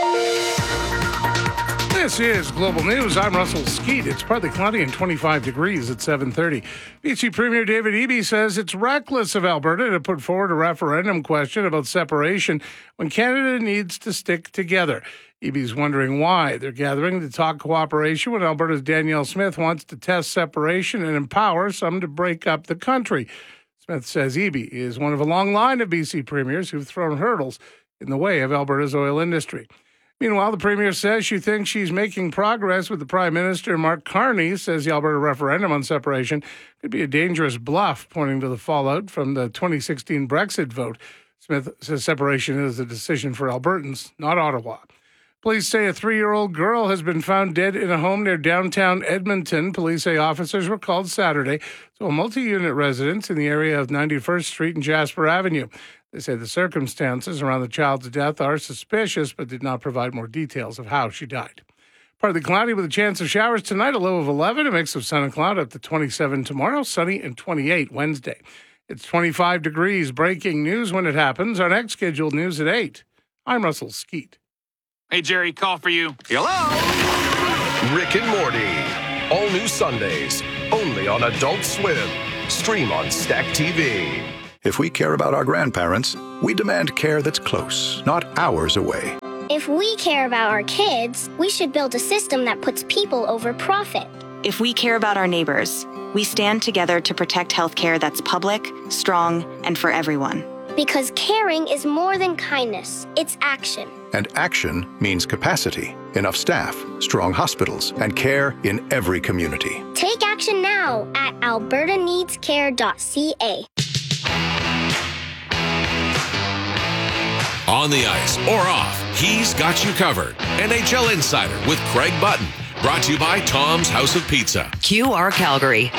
[SPEAKER 29] This is Global News. I'm Russell Skeet. It's partly cloudy and twenty-five degrees at seven thirty. B C Premier David Eby says it's reckless of Alberta to put forward a referendum question about separation when Canada needs to stick together. Eby's wondering why they're gathering to talk cooperation when Alberta's Danielle Smith wants to test separation and empower some to break up the country. Smith says Eby is one of a long line of B C premiers who've thrown hurdles in the way of Alberta's oil industry. Meanwhile, the Premier says she thinks she's making progress with the Prime Minister. Mark Carney says the Alberta referendum on separation could be a dangerous bluff, pointing to the fallout from the twenty sixteen Brexit vote. Smith says separation is a decision for Albertans, not Ottawa. Police say a three-year-old girl has been found dead in a home near downtown Edmonton. Police say officers were called Saturday to a multi-unit residence in the area of ninety-first Street and Jasper Avenue. They say the circumstances around the child's death are suspicious, but did not provide more details of how she died. Partly cloudy with a chance of showers tonight, a low of eleven, a mix of sun and cloud up to twenty-seven tomorrow, sunny and twenty-eight Wednesday. It's twenty-five degrees. Breaking news when it happens. Our next scheduled news at eight. I'm Russell Skeet.
[SPEAKER 3] Hey, Jerry, call for you.
[SPEAKER 18] Hello? Rick and Morty. All new Sundays. Only on Adult Swim. Stream on Stack T V.
[SPEAKER 19] If we care about our grandparents, we demand care that's close, not hours away.
[SPEAKER 20] If we care about our kids, we should build a system that puts people over profit.
[SPEAKER 21] If we care about our neighbors, we stand together to protect healthcare that's public, strong, and for everyone.
[SPEAKER 20] Because caring is more than kindness, it's action.
[SPEAKER 19] And action means capacity, enough staff, strong hospitals, and care in every community.
[SPEAKER 20] Take action now at alberta needs care dot c a.
[SPEAKER 1] On the ice or off, he's got you covered. N H L Insider with Craig Button. Brought to you by Tom's House of Pizza.
[SPEAKER 22] Q R Calgary.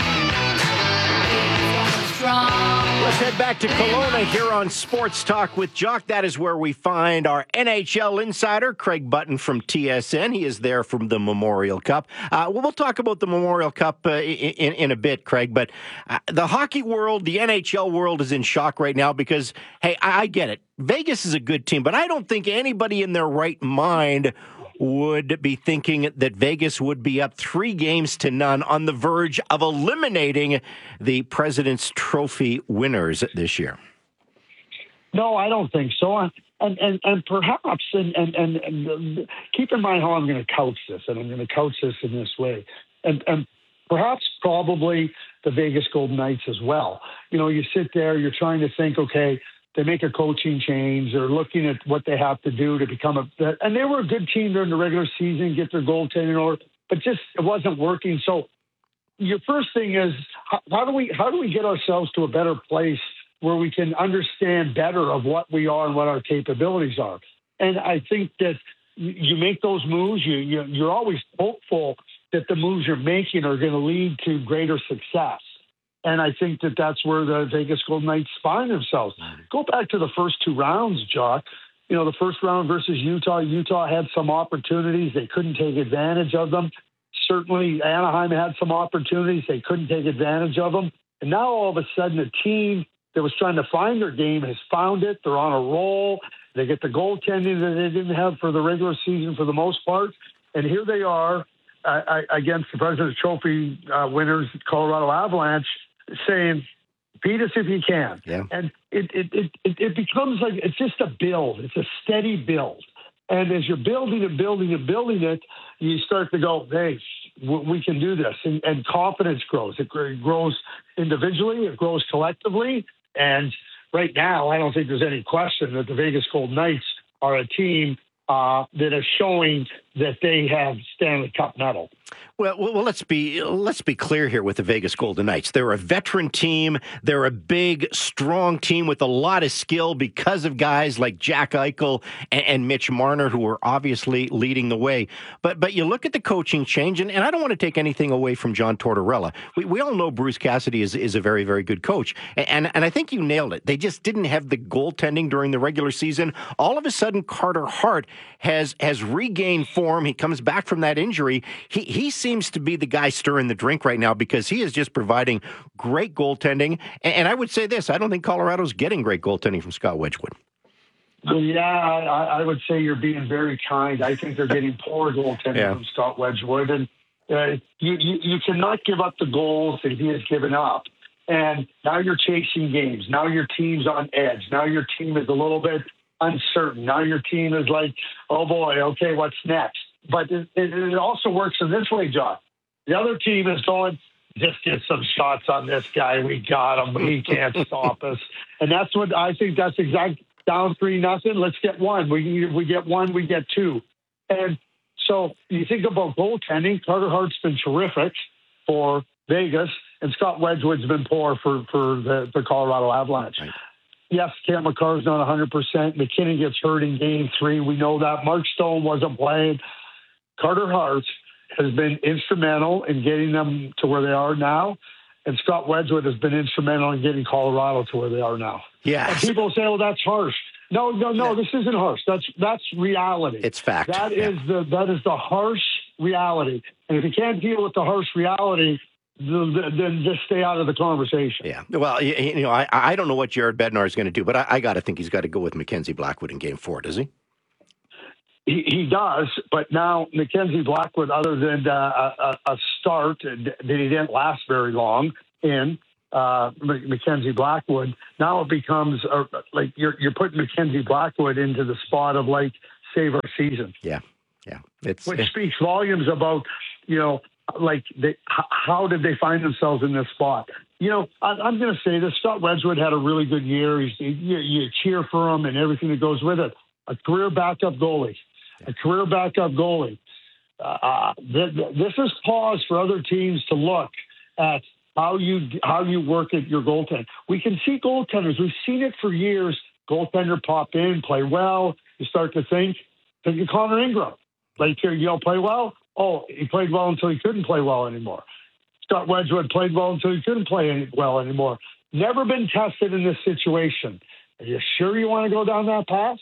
[SPEAKER 17] Let's head back to Kelowna here on Sports Talk with Jock. That is where we find our N H L insider, Craig Button from T S N. He is there from the Memorial Cup. Uh, well, we'll talk about the Memorial Cup uh, in, in a bit, Craig, but uh, the hockey world, the N H L world is in shock right now because, hey, I, I get it. Vegas is a good team, but I don't think anybody in their right mind would be thinking that Vegas would be up three games to none on the verge of eliminating the President's Trophy winners this year.
[SPEAKER 22] No, I don't think so. And and, and perhaps, and, and, and, and keep in mind how I'm going to couch this, and I'm going to couch this in this way. And, and perhaps probably the Vegas Golden Knights as well. You know, you sit there, you're trying to think, okay, they make a coaching change. They're looking at what they have to do to become a – and they were a good team during the regular season, get their goaltending in order, but just it wasn't working. So your first thing is how, how do we how do we get ourselves to a better place where we can understand better of what we are and what our capabilities are? And I think that you make those moves. You, you you're always hopeful that the moves you're making are going to lead to greater success. And I think that that's where the Vegas Golden Knights find themselves. Go back to the first two rounds, Jock. You know, the first round versus Utah, Utah had some opportunities. They couldn't take advantage of them. Certainly Anaheim had some opportunities. They couldn't take advantage of them. And now all of a sudden a team that was trying to find their game has found it. They're on a roll. They get the goaltending that they didn't have for the regular season for the most part. And here they are uh, against the President's Trophy uh, winners, Colorado Avalanche, saying, beat us if you can.
[SPEAKER 17] Yeah.
[SPEAKER 22] And it, it, it, it becomes like it's just a build. It's a steady build. And as you're building and building and building it, you start to go, hey, we can do this. And, and confidence grows. It grows individually. It grows collectively. And right now, I don't think there's any question that the Vegas Golden Knights are a team uh, that is showing that they have Stanley Cup medal.
[SPEAKER 17] Well, well, let's be let's be clear here with the Vegas Golden Knights. They're a veteran team. They're a big, strong team with a lot of skill because of guys like Jack Eichel and, and Mitch Marner, who are obviously leading the way. But but you look at the coaching change, and, and I don't want to take anything away from John Tortorella. We we all know Bruce Cassidy is, is a very, very good coach. And, and, and I think you nailed it. They just didn't have the goaltending during the regular season. All of a sudden, Carter Hart has has regained form. He comes back from that injury. He, he seems to be the guy stirring the drink right now because he is just providing great goaltending. And, and I would say this, I don't think Colorado's getting great goaltending from Scott Wedgwood.
[SPEAKER 22] Yeah, I, I would say you're being very kind. I think they're getting poor goaltending yeah. from Scott Wedgwood. And uh, you, you, you cannot give up the goals that he has given up. And now you're chasing games. Now your team's on edge. Now your team is a little bit uncertain. Now your team is like, oh boy, okay, what's next? But it, it, it also works in this way, John. The other team is going, just get some shots on this guy. We got him. He can't stop us. And that's what I think that's exact down three nothing. Let's get one. We we get one, we get two. And so you think about goaltending, Carter Hart's been terrific for Vegas, and Scott Wedgwood's been poor for, for the, the Colorado Avalanche. Right. Yes, Cam McCarr's not one hundred percent. McKinnon gets hurt in game three. We know that. Mark Stone wasn't playing. Carter Hart has been instrumental in getting them to where they are now. and Scott Wedgwood has been instrumental in getting Colorado to where they are now.
[SPEAKER 17] Yeah.
[SPEAKER 22] And people say, "Oh, that's harsh." No, no, no. This isn't harsh. That's that's reality.
[SPEAKER 17] It's fact.
[SPEAKER 22] That
[SPEAKER 17] yeah.
[SPEAKER 22] is the that is the harsh reality. And if you can't deal with the harsh reality, then just stay out of the conversation.
[SPEAKER 17] Yeah. Well, you know, I I don't know what Jared Bednar is going to do, but I, I got to think he's got to go with Mackenzie Blackwood in Game Four, does he?
[SPEAKER 22] He, he does, but now Mackenzie Blackwood, other than uh, a, a start that he didn't last very long in uh, Mackenzie Blackwood, now it becomes uh, like you're you're putting Mackenzie Blackwood into the spot of like save our season.
[SPEAKER 17] Yeah, yeah, it's
[SPEAKER 22] which
[SPEAKER 17] it,
[SPEAKER 22] speaks volumes about you know like they, how did they find themselves in this spot? You know, I, I'm going to say this: Scott Wedgwood had a really good year. He's, you, you cheer for him and everything that goes with it. A career backup goalie. A career backup goalie. Uh, th- th- this is pause for other teams to look at how you how you work at your goaltender. We can see goaltenders. We've seen it for years. Goaltender pop in, play well. You start to think, think of Connor Ingram. Like, you know, play well. Oh, he played well until he couldn't play well anymore. Scott Wedgwood played well until he couldn't play any, well anymore. Never been tested in this situation. Are you sure you want to go down that path?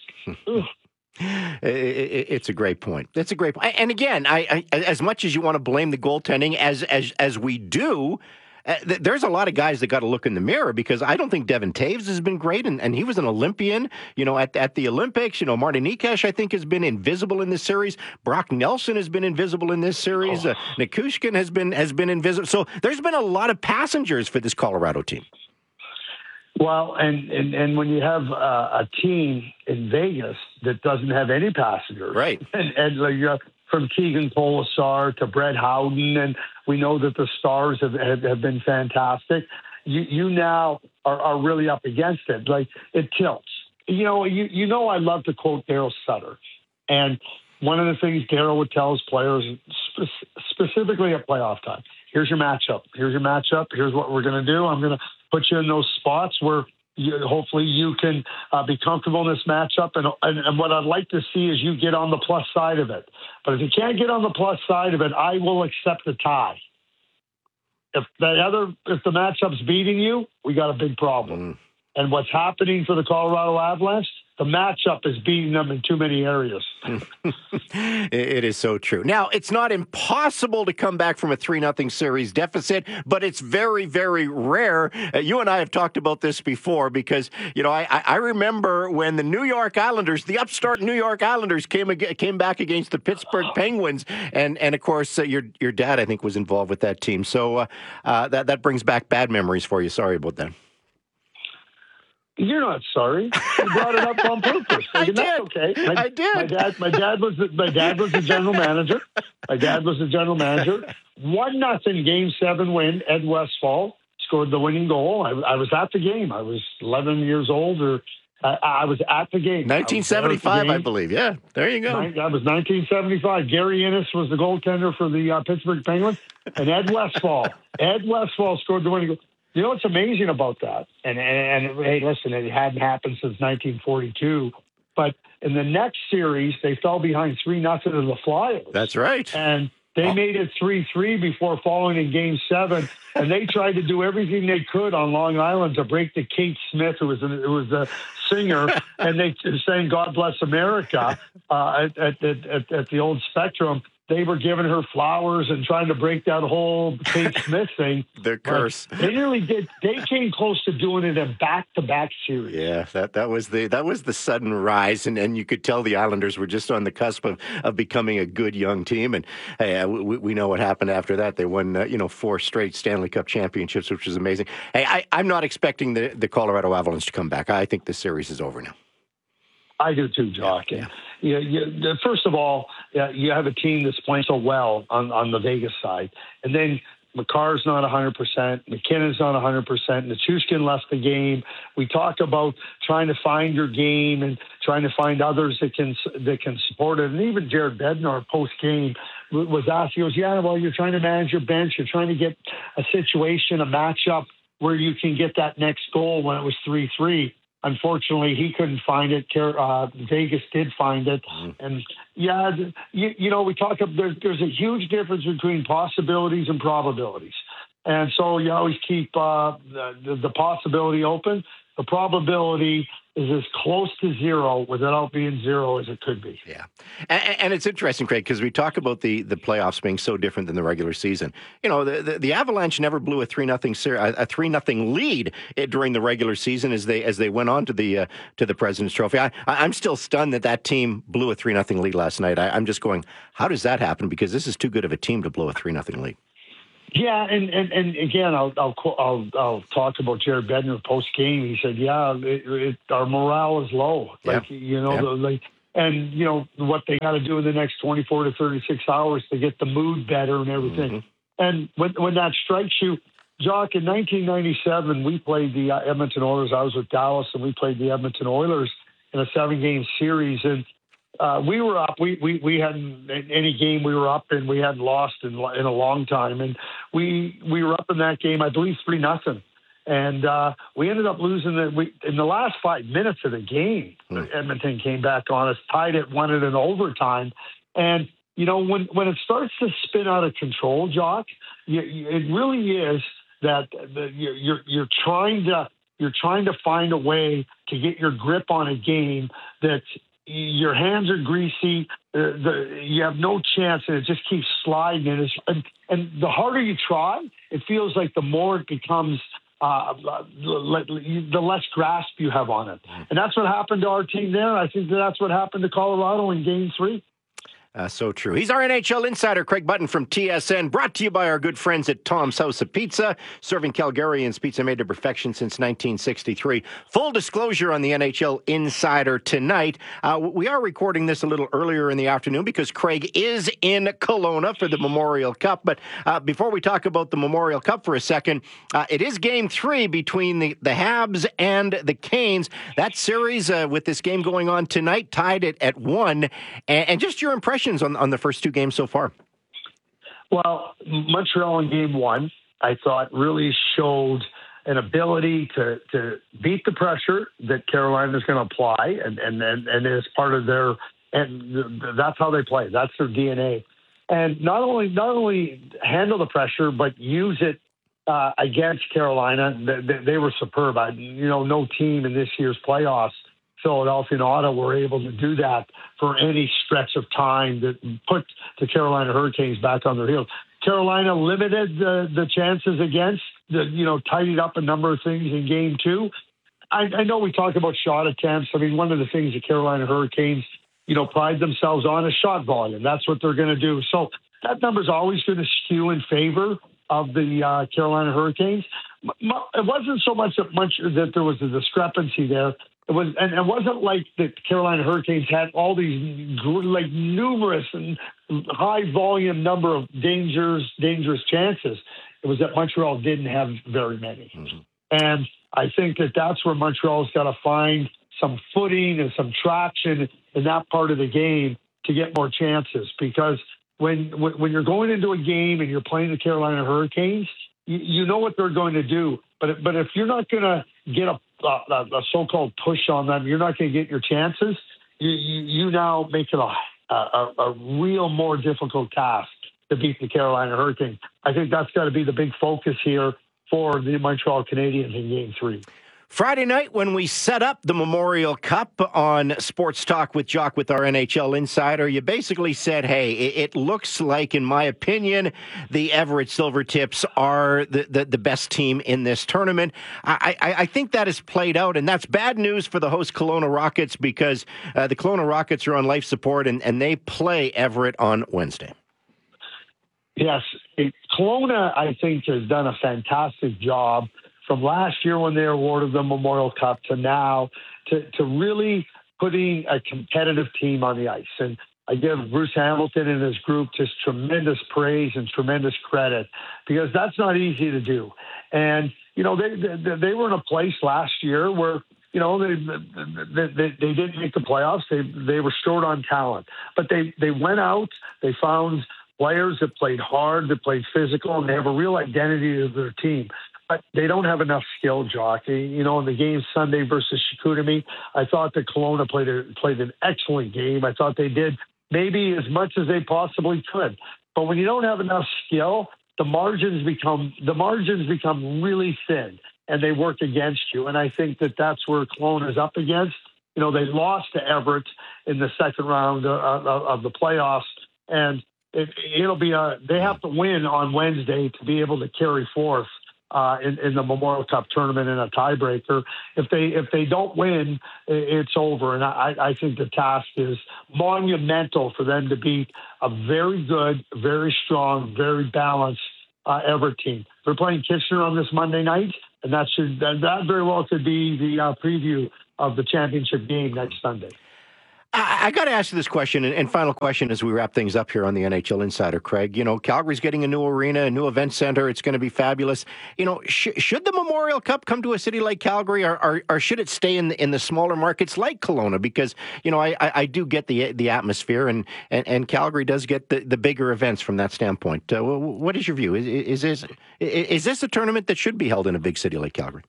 [SPEAKER 17] It's a great point. That's a great point. And again, I, I, as much as you want to blame the goaltending, as as as we do, uh, th- there's a lot of guys that got to look in the mirror, because I don't think Devin Taves has been great, and, and he was an Olympian, you know, at at the Olympics. You know, Martin Nikesh, I think, has been invisible in this series. Brock Nelson has been invisible in this series. Oh. Uh, Nikushkin has been has been invisible. So there's been a lot of passengers for this Colorado team.
[SPEAKER 22] Well, and, and, and when you have uh, a team in Vegas that doesn't have any passengers,
[SPEAKER 17] right?
[SPEAKER 22] And, and like, uh, from Keegan Colasar to Brett Howden, and we know that the Stars have, have, have been fantastic. You you now are, are really up against it. Like, it tilts. You know, you you know, I love to quote Daryl Sutter, and one of the things Daryl would tell his players, spe- specifically at playoff time, here's your matchup. Here's your matchup. Here's what we're going to do. I'm going to put you in those spots where you, hopefully you can uh, be comfortable in this matchup. And, and, and what I'd like to see is you get on the plus side of it. But if you can't get on the plus side of it, I will accept a tie. If the other, if the matchup's beating you, we got a big problem. Mm. And what's happening for the Colorado Avalanche, the matchup is beating them in too many areas.
[SPEAKER 17] It is so true. Now, it's not impossible to come back from a three nothing series deficit, but it's very, very rare. Uh, you and I have talked about this before, because, you know, I, I remember when the New York Islanders, the upstart New York Islanders, came came back against the Pittsburgh Penguins, and and of course uh, your your dad, I think, was involved with that team. So uh, uh, that that brings back bad memories for you. Sorry about that.
[SPEAKER 22] You're not sorry. You brought it up on purpose.
[SPEAKER 17] I
[SPEAKER 22] did. That's okay. My,
[SPEAKER 17] I did.
[SPEAKER 22] My dad, my dad was the, my dad was the general manager. My dad was the general manager. One nothing game seven win. Ed Westfall scored the winning goal. I, I was at the game. I was eleven years old, or I, I was at the game.
[SPEAKER 17] nineteen seventy-five, I, I believe. Yeah, there you go.
[SPEAKER 22] That was nineteen seventy-five. Gary Innes was the goaltender for the uh, Pittsburgh Penguins, and Ed Westfall. Ed Westfall scored the winning goal. You know what's amazing about that? And, and, and hey, listen, it hadn't happened since nineteen forty-two. But in the next series, they fell behind three nothing to the Flyers.
[SPEAKER 17] That's right.
[SPEAKER 22] And they oh. made it three three before falling in Game Seven. And they tried to do everything they could on Long Island to break the Kate Smith, who was an, who was a singer, and they sang "God Bless America" uh, at, at, at, at the old Spectrum. They were giving her flowers and trying to break that whole Kate Smith thing.
[SPEAKER 17] The curse.
[SPEAKER 22] But they nearly did. They came close to doing it in back-to-back series.
[SPEAKER 17] Yeah, that, that was the that was the sudden rise, and, and you could tell the Islanders were just on the cusp of, of becoming a good young team. And hey, we, we know what happened after that. They won uh, you know four straight Stanley Cup championships, which was amazing. Hey, I, I'm not expecting the, the Colorado Avalanche to come back. I think the series is over now.
[SPEAKER 22] I do too, Jock. Yeah. You, you, first of all, yeah, you have a team that's playing so well on, on the Vegas side. And then McCarr's not one hundred percent. McKinnon's not one hundred percent. Nichushkin left the game. We talk about trying to find your game and trying to find others that can that can support it. And even Jared Bednar post-game was asked, he goes, yeah, well, you're trying to manage your bench. You're trying to get a situation, a matchup where you can get that next goal when it was three three. Unfortunately, he couldn't find it. Uh, Vegas did find it. And, yeah, you, you know, we talk about there's, there's a huge difference between possibilities and probabilities. And so you always keep uh, the, the possibility open. The probability is as close to zero without being zero as it could be.
[SPEAKER 17] Yeah. And, and it's interesting, Craig, because we talk about the, the playoffs being so different than the regular season. You know, the, the, the Avalanche never blew a three nothing a three nothing lead during the regular season as they as they went on to the uh, to the President's Trophy. I, I'm still stunned that that team blew a three nothing lead last night. I, I'm just going, how does that happen? Because this is too good of a team to blow a three nothing lead.
[SPEAKER 22] Yeah, and, and, and again, I'll, I'll I'll I'll talk about Jared Bednar post game. He said, "Yeah, it, it, our morale is low. Like yep. you know, yep. the, like, and you know what they got to do in the next twenty-four to thirty-six hours to get the mood better and everything." Mm-hmm. And when when that strikes you, Jock, in nineteen ninety-seven, we played the uh, Edmonton Oilers. I was with Dallas, and we played the Edmonton Oilers in a seven-game series, and Uh, we were up. We, we we hadn't in any game we were up in. We hadn't lost in in a long time, and we we were up in that game. I believe three nothing, and uh, we ended up losing the we in the last five minutes of the game. Mm. Edmonton came back on us, tied it, won it in overtime, and you know when when it starts to spin out of control, Jock, you, you, it really is that the, you're, you're you're trying to you're trying to find a way to get your grip on a game that. Your hands are greasy. Uh, the, you have no chance, and it just keeps sliding. And, it's, and, and the harder you try, it feels like the more it becomes, uh, the less grasp you have on it. And that's what happened to our team there. I think that's what happened to Colorado in Game Three.
[SPEAKER 17] Uh, so true. He's our N H L insider, Craig Button from T S N, brought to you by our good friends at Tom's House of Pizza, serving Calgarians pizza made to perfection since nineteen sixty-three. Full disclosure on the N H L insider tonight. Uh, we are recording this a little earlier in the afternoon because Craig is in Kelowna for the Memorial Cup. But uh, before we talk about the Memorial Cup for a second, uh, it is game three between the, the Habs and the Canes. That series uh, with this game going on tonight tied it at one. And, and just your impression on, on the first two games so far?
[SPEAKER 22] Well, Montreal in game one, I thought really showed an ability to, to beat the pressure that Carolina is going to apply, and and and, and is part of their, and that's how they play. That's their D N A. And not only not only handle the pressure, but use it uh, against Carolina. They, they were superb. I, you know, no team in this year's playoffs, Philadelphia and Ottawa, were able to do that for any stretch of time that put the Carolina Hurricanes back on their heels. Carolina limited the, the chances against, the, you know, tidied up a number of things in game two. I, I know we talk about shot attempts. I mean, one of the things the Carolina Hurricanes, you know, pride themselves on is shot volume. That's what they're going to do. So that number's always going to skew in favor of the uh, Carolina Hurricanes. It wasn't so much that much that there was a discrepancy there. It was, and it wasn't like the Carolina Hurricanes had all these like numerous and high volume number of dangers, dangerous chances. It was that Montreal didn't have very many, mm-hmm. and I think that that's where Montreal's got to find some footing and some traction in that part of the game to get more chances. Because when when you're going into a game and you're playing the Carolina Hurricanes, you, you know what they're going to do. But but if you're not going to get a A, a so-called push on them, you're not going to get your chances. You, you, you now make it a, a, a real more difficult task to beat the Carolina Hurricanes. I think that's got to be the big focus here for the Montreal Canadiens in Game Three.
[SPEAKER 17] Friday night, when we set up the Memorial Cup on Sports Talk with Jock with our N H L insider, you basically said, hey, it looks like, in my opinion, the Everett Silvertips are the, the, the best team in this tournament. I, I, I think that has played out, and that's bad news for the host Kelowna Rockets because uh, the Kelowna Rockets are on life support, and, and they play Everett on Wednesday.
[SPEAKER 22] Yes, it, Kelowna, I think, has done a fantastic job from last year when they awarded the Memorial Cup to now, to, to really putting a competitive team on the ice. And I give Bruce Hamilton and his group just tremendous praise and tremendous credit because that's not easy to do. And, you know, they they, they were in a place last year where, you know, they, they, they, they didn't make the playoffs. They, they were short on talent. But they, they went out, they found players that played hard, that played physical, and they have a real identity to their team. But they don't have enough skill, Jock. You know, in the game Sunday versus Chicoutimi, I thought that Kelowna played a, played an excellent game. I thought they did maybe as much as they possibly could. But when you don't have enough skill, the margins become the margins become really thin, and they work against you. And I think that that's where Kelowna is up against. You know, they lost to Everett in the second round of, of, of the playoffs, and it, it'll be a they have to win on Wednesday to be able to carry forth uh, in, in the Memorial Cup tournament in a tiebreaker. If they if they don't win, it's over. And I, I think the task is monumental for them to beat a very good, very strong, very balanced uh, Everett team. They're playing Kitchener on this Monday night, and that should that, that very well could be the uh, preview of the championship game next Sunday.
[SPEAKER 17] I, I got to ask you this question, and, and final question as we wrap things up here on the N H L Insider, Craig. You know, Calgary's getting a new arena, a new event center. It's going to be fabulous. You know, sh- should the Memorial Cup come to a city like Calgary, or, or, or should it stay in the, in the smaller markets like Kelowna? Because, you know, I, I, I do get the the atmosphere, and, and, and Calgary does get the, the bigger events from that standpoint. Uh, what is your view? Is, is, this, is this a tournament that should be held in a big city like Calgary?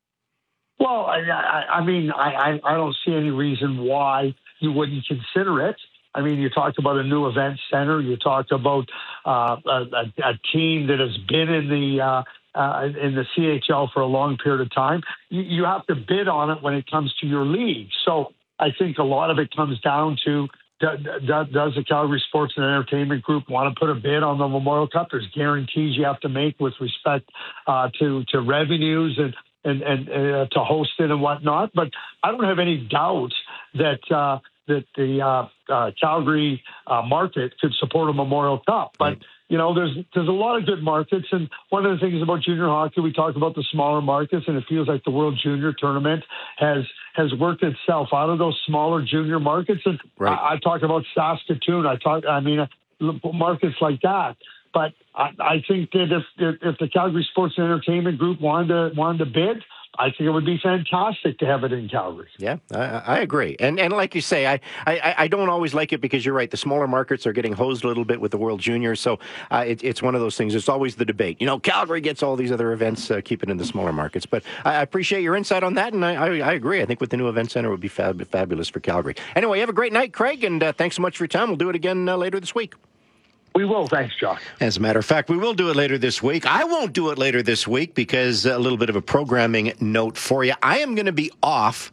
[SPEAKER 22] Well, I, I, I mean, I, I don't see any reason why you wouldn't consider it. I mean, you talked about a new event center. You talked about uh, a, a team that has been in the uh, uh, in the C H L for a long period of time. You, you have to bid on it when it comes to your league. So I think a lot of it comes down to does, does the Calgary Sports and Entertainment Group want to put a bid on the Memorial Cup? There's guarantees you have to make with respect uh, to to revenues and. and, and uh, to host it and whatnot. But I don't have any doubt that uh, that the uh, uh, Calgary uh, market could support a Memorial Cup. But, you know, there's there's a lot of good markets. And one of the things about junior hockey, we talk about the smaller markets, and it feels like the World Junior Tournament has has worked itself out of those smaller junior markets. And right. I, I talk about Saskatoon. I talk, I mean, uh, markets like that. But I, I think that if, if if the Calgary Sports and Entertainment Group wanted to wanted to bid, I think it would be fantastic to have it in Calgary.
[SPEAKER 17] Yeah, I, I agree. And and like you say, I, I, I don't always like it because you're right. The smaller markets are getting hosed a little bit with the World Juniors. So uh, it, it's one of those things. It's always the debate. You know, Calgary gets all these other events, uh, keep it in the smaller markets. But I appreciate your insight on that, and I, I, I agree. I think with the new event center, it would be fab, fabulous for Calgary. Anyway, have a great night, Craig, and uh, thanks so much for your time. We'll do it again uh, later this week.
[SPEAKER 22] We will. Thanks, Josh.
[SPEAKER 17] As a matter of fact, we will do it later this week. I won't do it later this week because a little bit of a programming note for you. I am going to be off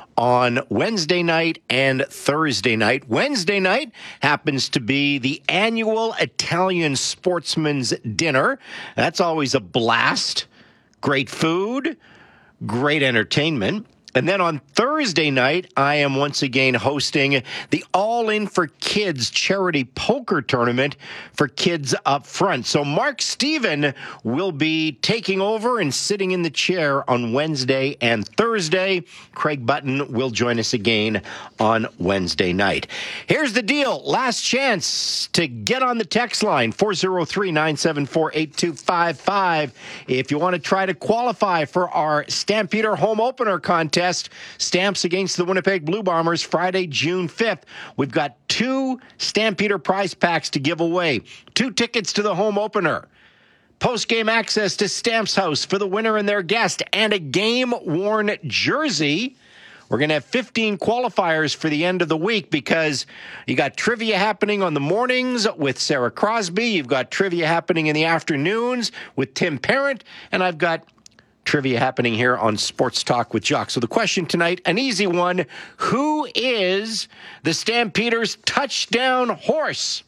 [SPEAKER 17] on Wednesday night and Thursday night. Wednesday night happens to be the annual Italian Sportsman's Dinner. That's always a blast. Great food, great entertainment. And then on Thursday night, I am once again hosting the All In for Kids charity poker tournament for kids up front. So Mark Steven will be taking over and sitting in the chair on Wednesday and Thursday. Craig Button will join us again on Wednesday night. Here's the deal. Last chance to get on the text line, four oh three, nine seven four, eight two five five. If you want to try to qualify for our Stampeder home opener contest, Stamps against the Winnipeg Blue Bombers Friday, June fifth. We've got two Stampeder prize packs to give away. Two tickets to the home opener. Post-game access to Stamps House for the winner and their guest. And a game-worn jersey. We're going to have fifteen qualifiers for the end of the week because you got trivia happening on the mornings with Sarah Crosby. You've got trivia happening in the afternoons with Tim Parent. And I've got trivia happening here on Sports Talk with Jock. So the question tonight, an easy one. Who is the Stampeders' touchdown horse?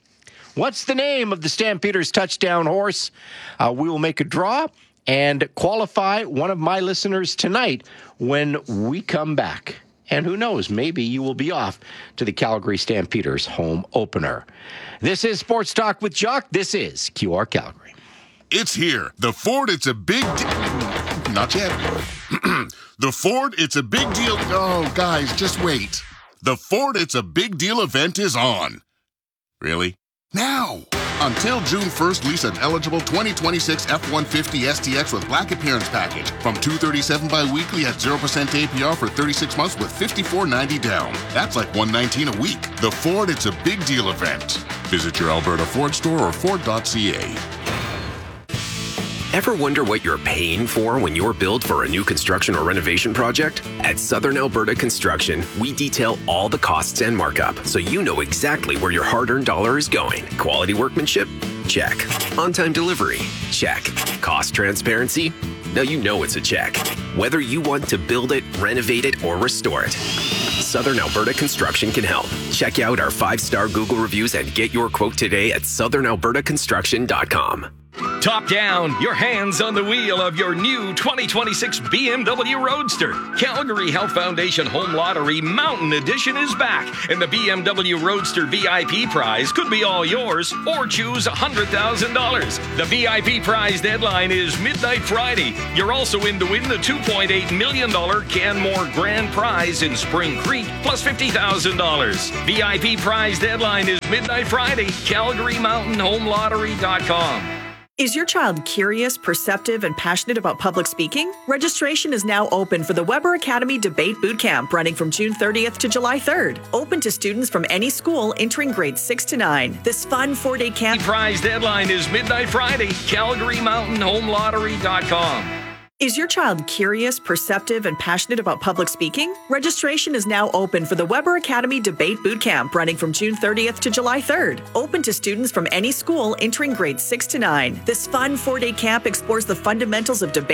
[SPEAKER 17] What's the name of the Stampeders' touchdown horse? Uh, we will make a draw and qualify one of my listeners tonight when we come back. And who knows, maybe you will be off to the Calgary Stampeders home opener. This is Sports Talk with Jock. This is Q R Calgary.
[SPEAKER 2] It's here. The Ford, it's a big deal. Not yet. The Ford, it's a big deal. Oh, guys, just wait. The Ford, it's a big deal event is on. Really? Now. Until June first, lease an eligible twenty twenty-six F one fifty S T X with Black Appearance Package from two hundred thirty-seven dollars bi-weekly at zero percent A P R for thirty-six months with fifty-four ninety down. That's like one hundred nineteen dollars a week. The Ford, it's a big deal event. Visit your Alberta Ford store or Ford dot C A.
[SPEAKER 14] Ever wonder what you're paying for when you're billed for a new construction or renovation project? At Southern Alberta Construction, we detail all the costs and markup so you know exactly where your hard-earned dollar is going. Quality workmanship, Check. On-time delivery? Check. Cost transparency? Now you know it's a check. Whether you want to build it, renovate it, or restore it, Southern Alberta Construction can help. Check out our five-star Google reviews and get your quote today at southern alberta construction dot com.
[SPEAKER 4] Top down, your hands on the wheel of your new twenty twenty-six B M W Roadster. Calgary Health Foundation Home Lottery Mountain Edition is back, and the B M W Roadster V I P prize could be all yours, or choose one hundred thousand dollars. The V I P prize deadline is midnight Friday. You're also in to win the two point eight million dollars Canmore Grand Prize in Spring Creek, plus fifty thousand dollars. V I P prize deadline is midnight Friday. Calgary Mountain Home Lottery dot com.
[SPEAKER 6] Is your child curious, perceptive, and passionate about public speaking? Registration is now open for the Weber Academy Debate Bootcamp, running from June thirtieth to July third. Open to students from any school entering grades six to nine. This fun four-day camp
[SPEAKER 4] prize deadline is midnight Friday. Calgary Mountain Home Lottery dot com.
[SPEAKER 6] Is your child curious, perceptive, and passionate about public speaking? Registration is now open for the Weber Academy Debate Bootcamp, running from June thirtieth to July third. Open to students from any school entering grades six to nine. This fun four-day camp explores the fundamentals of debate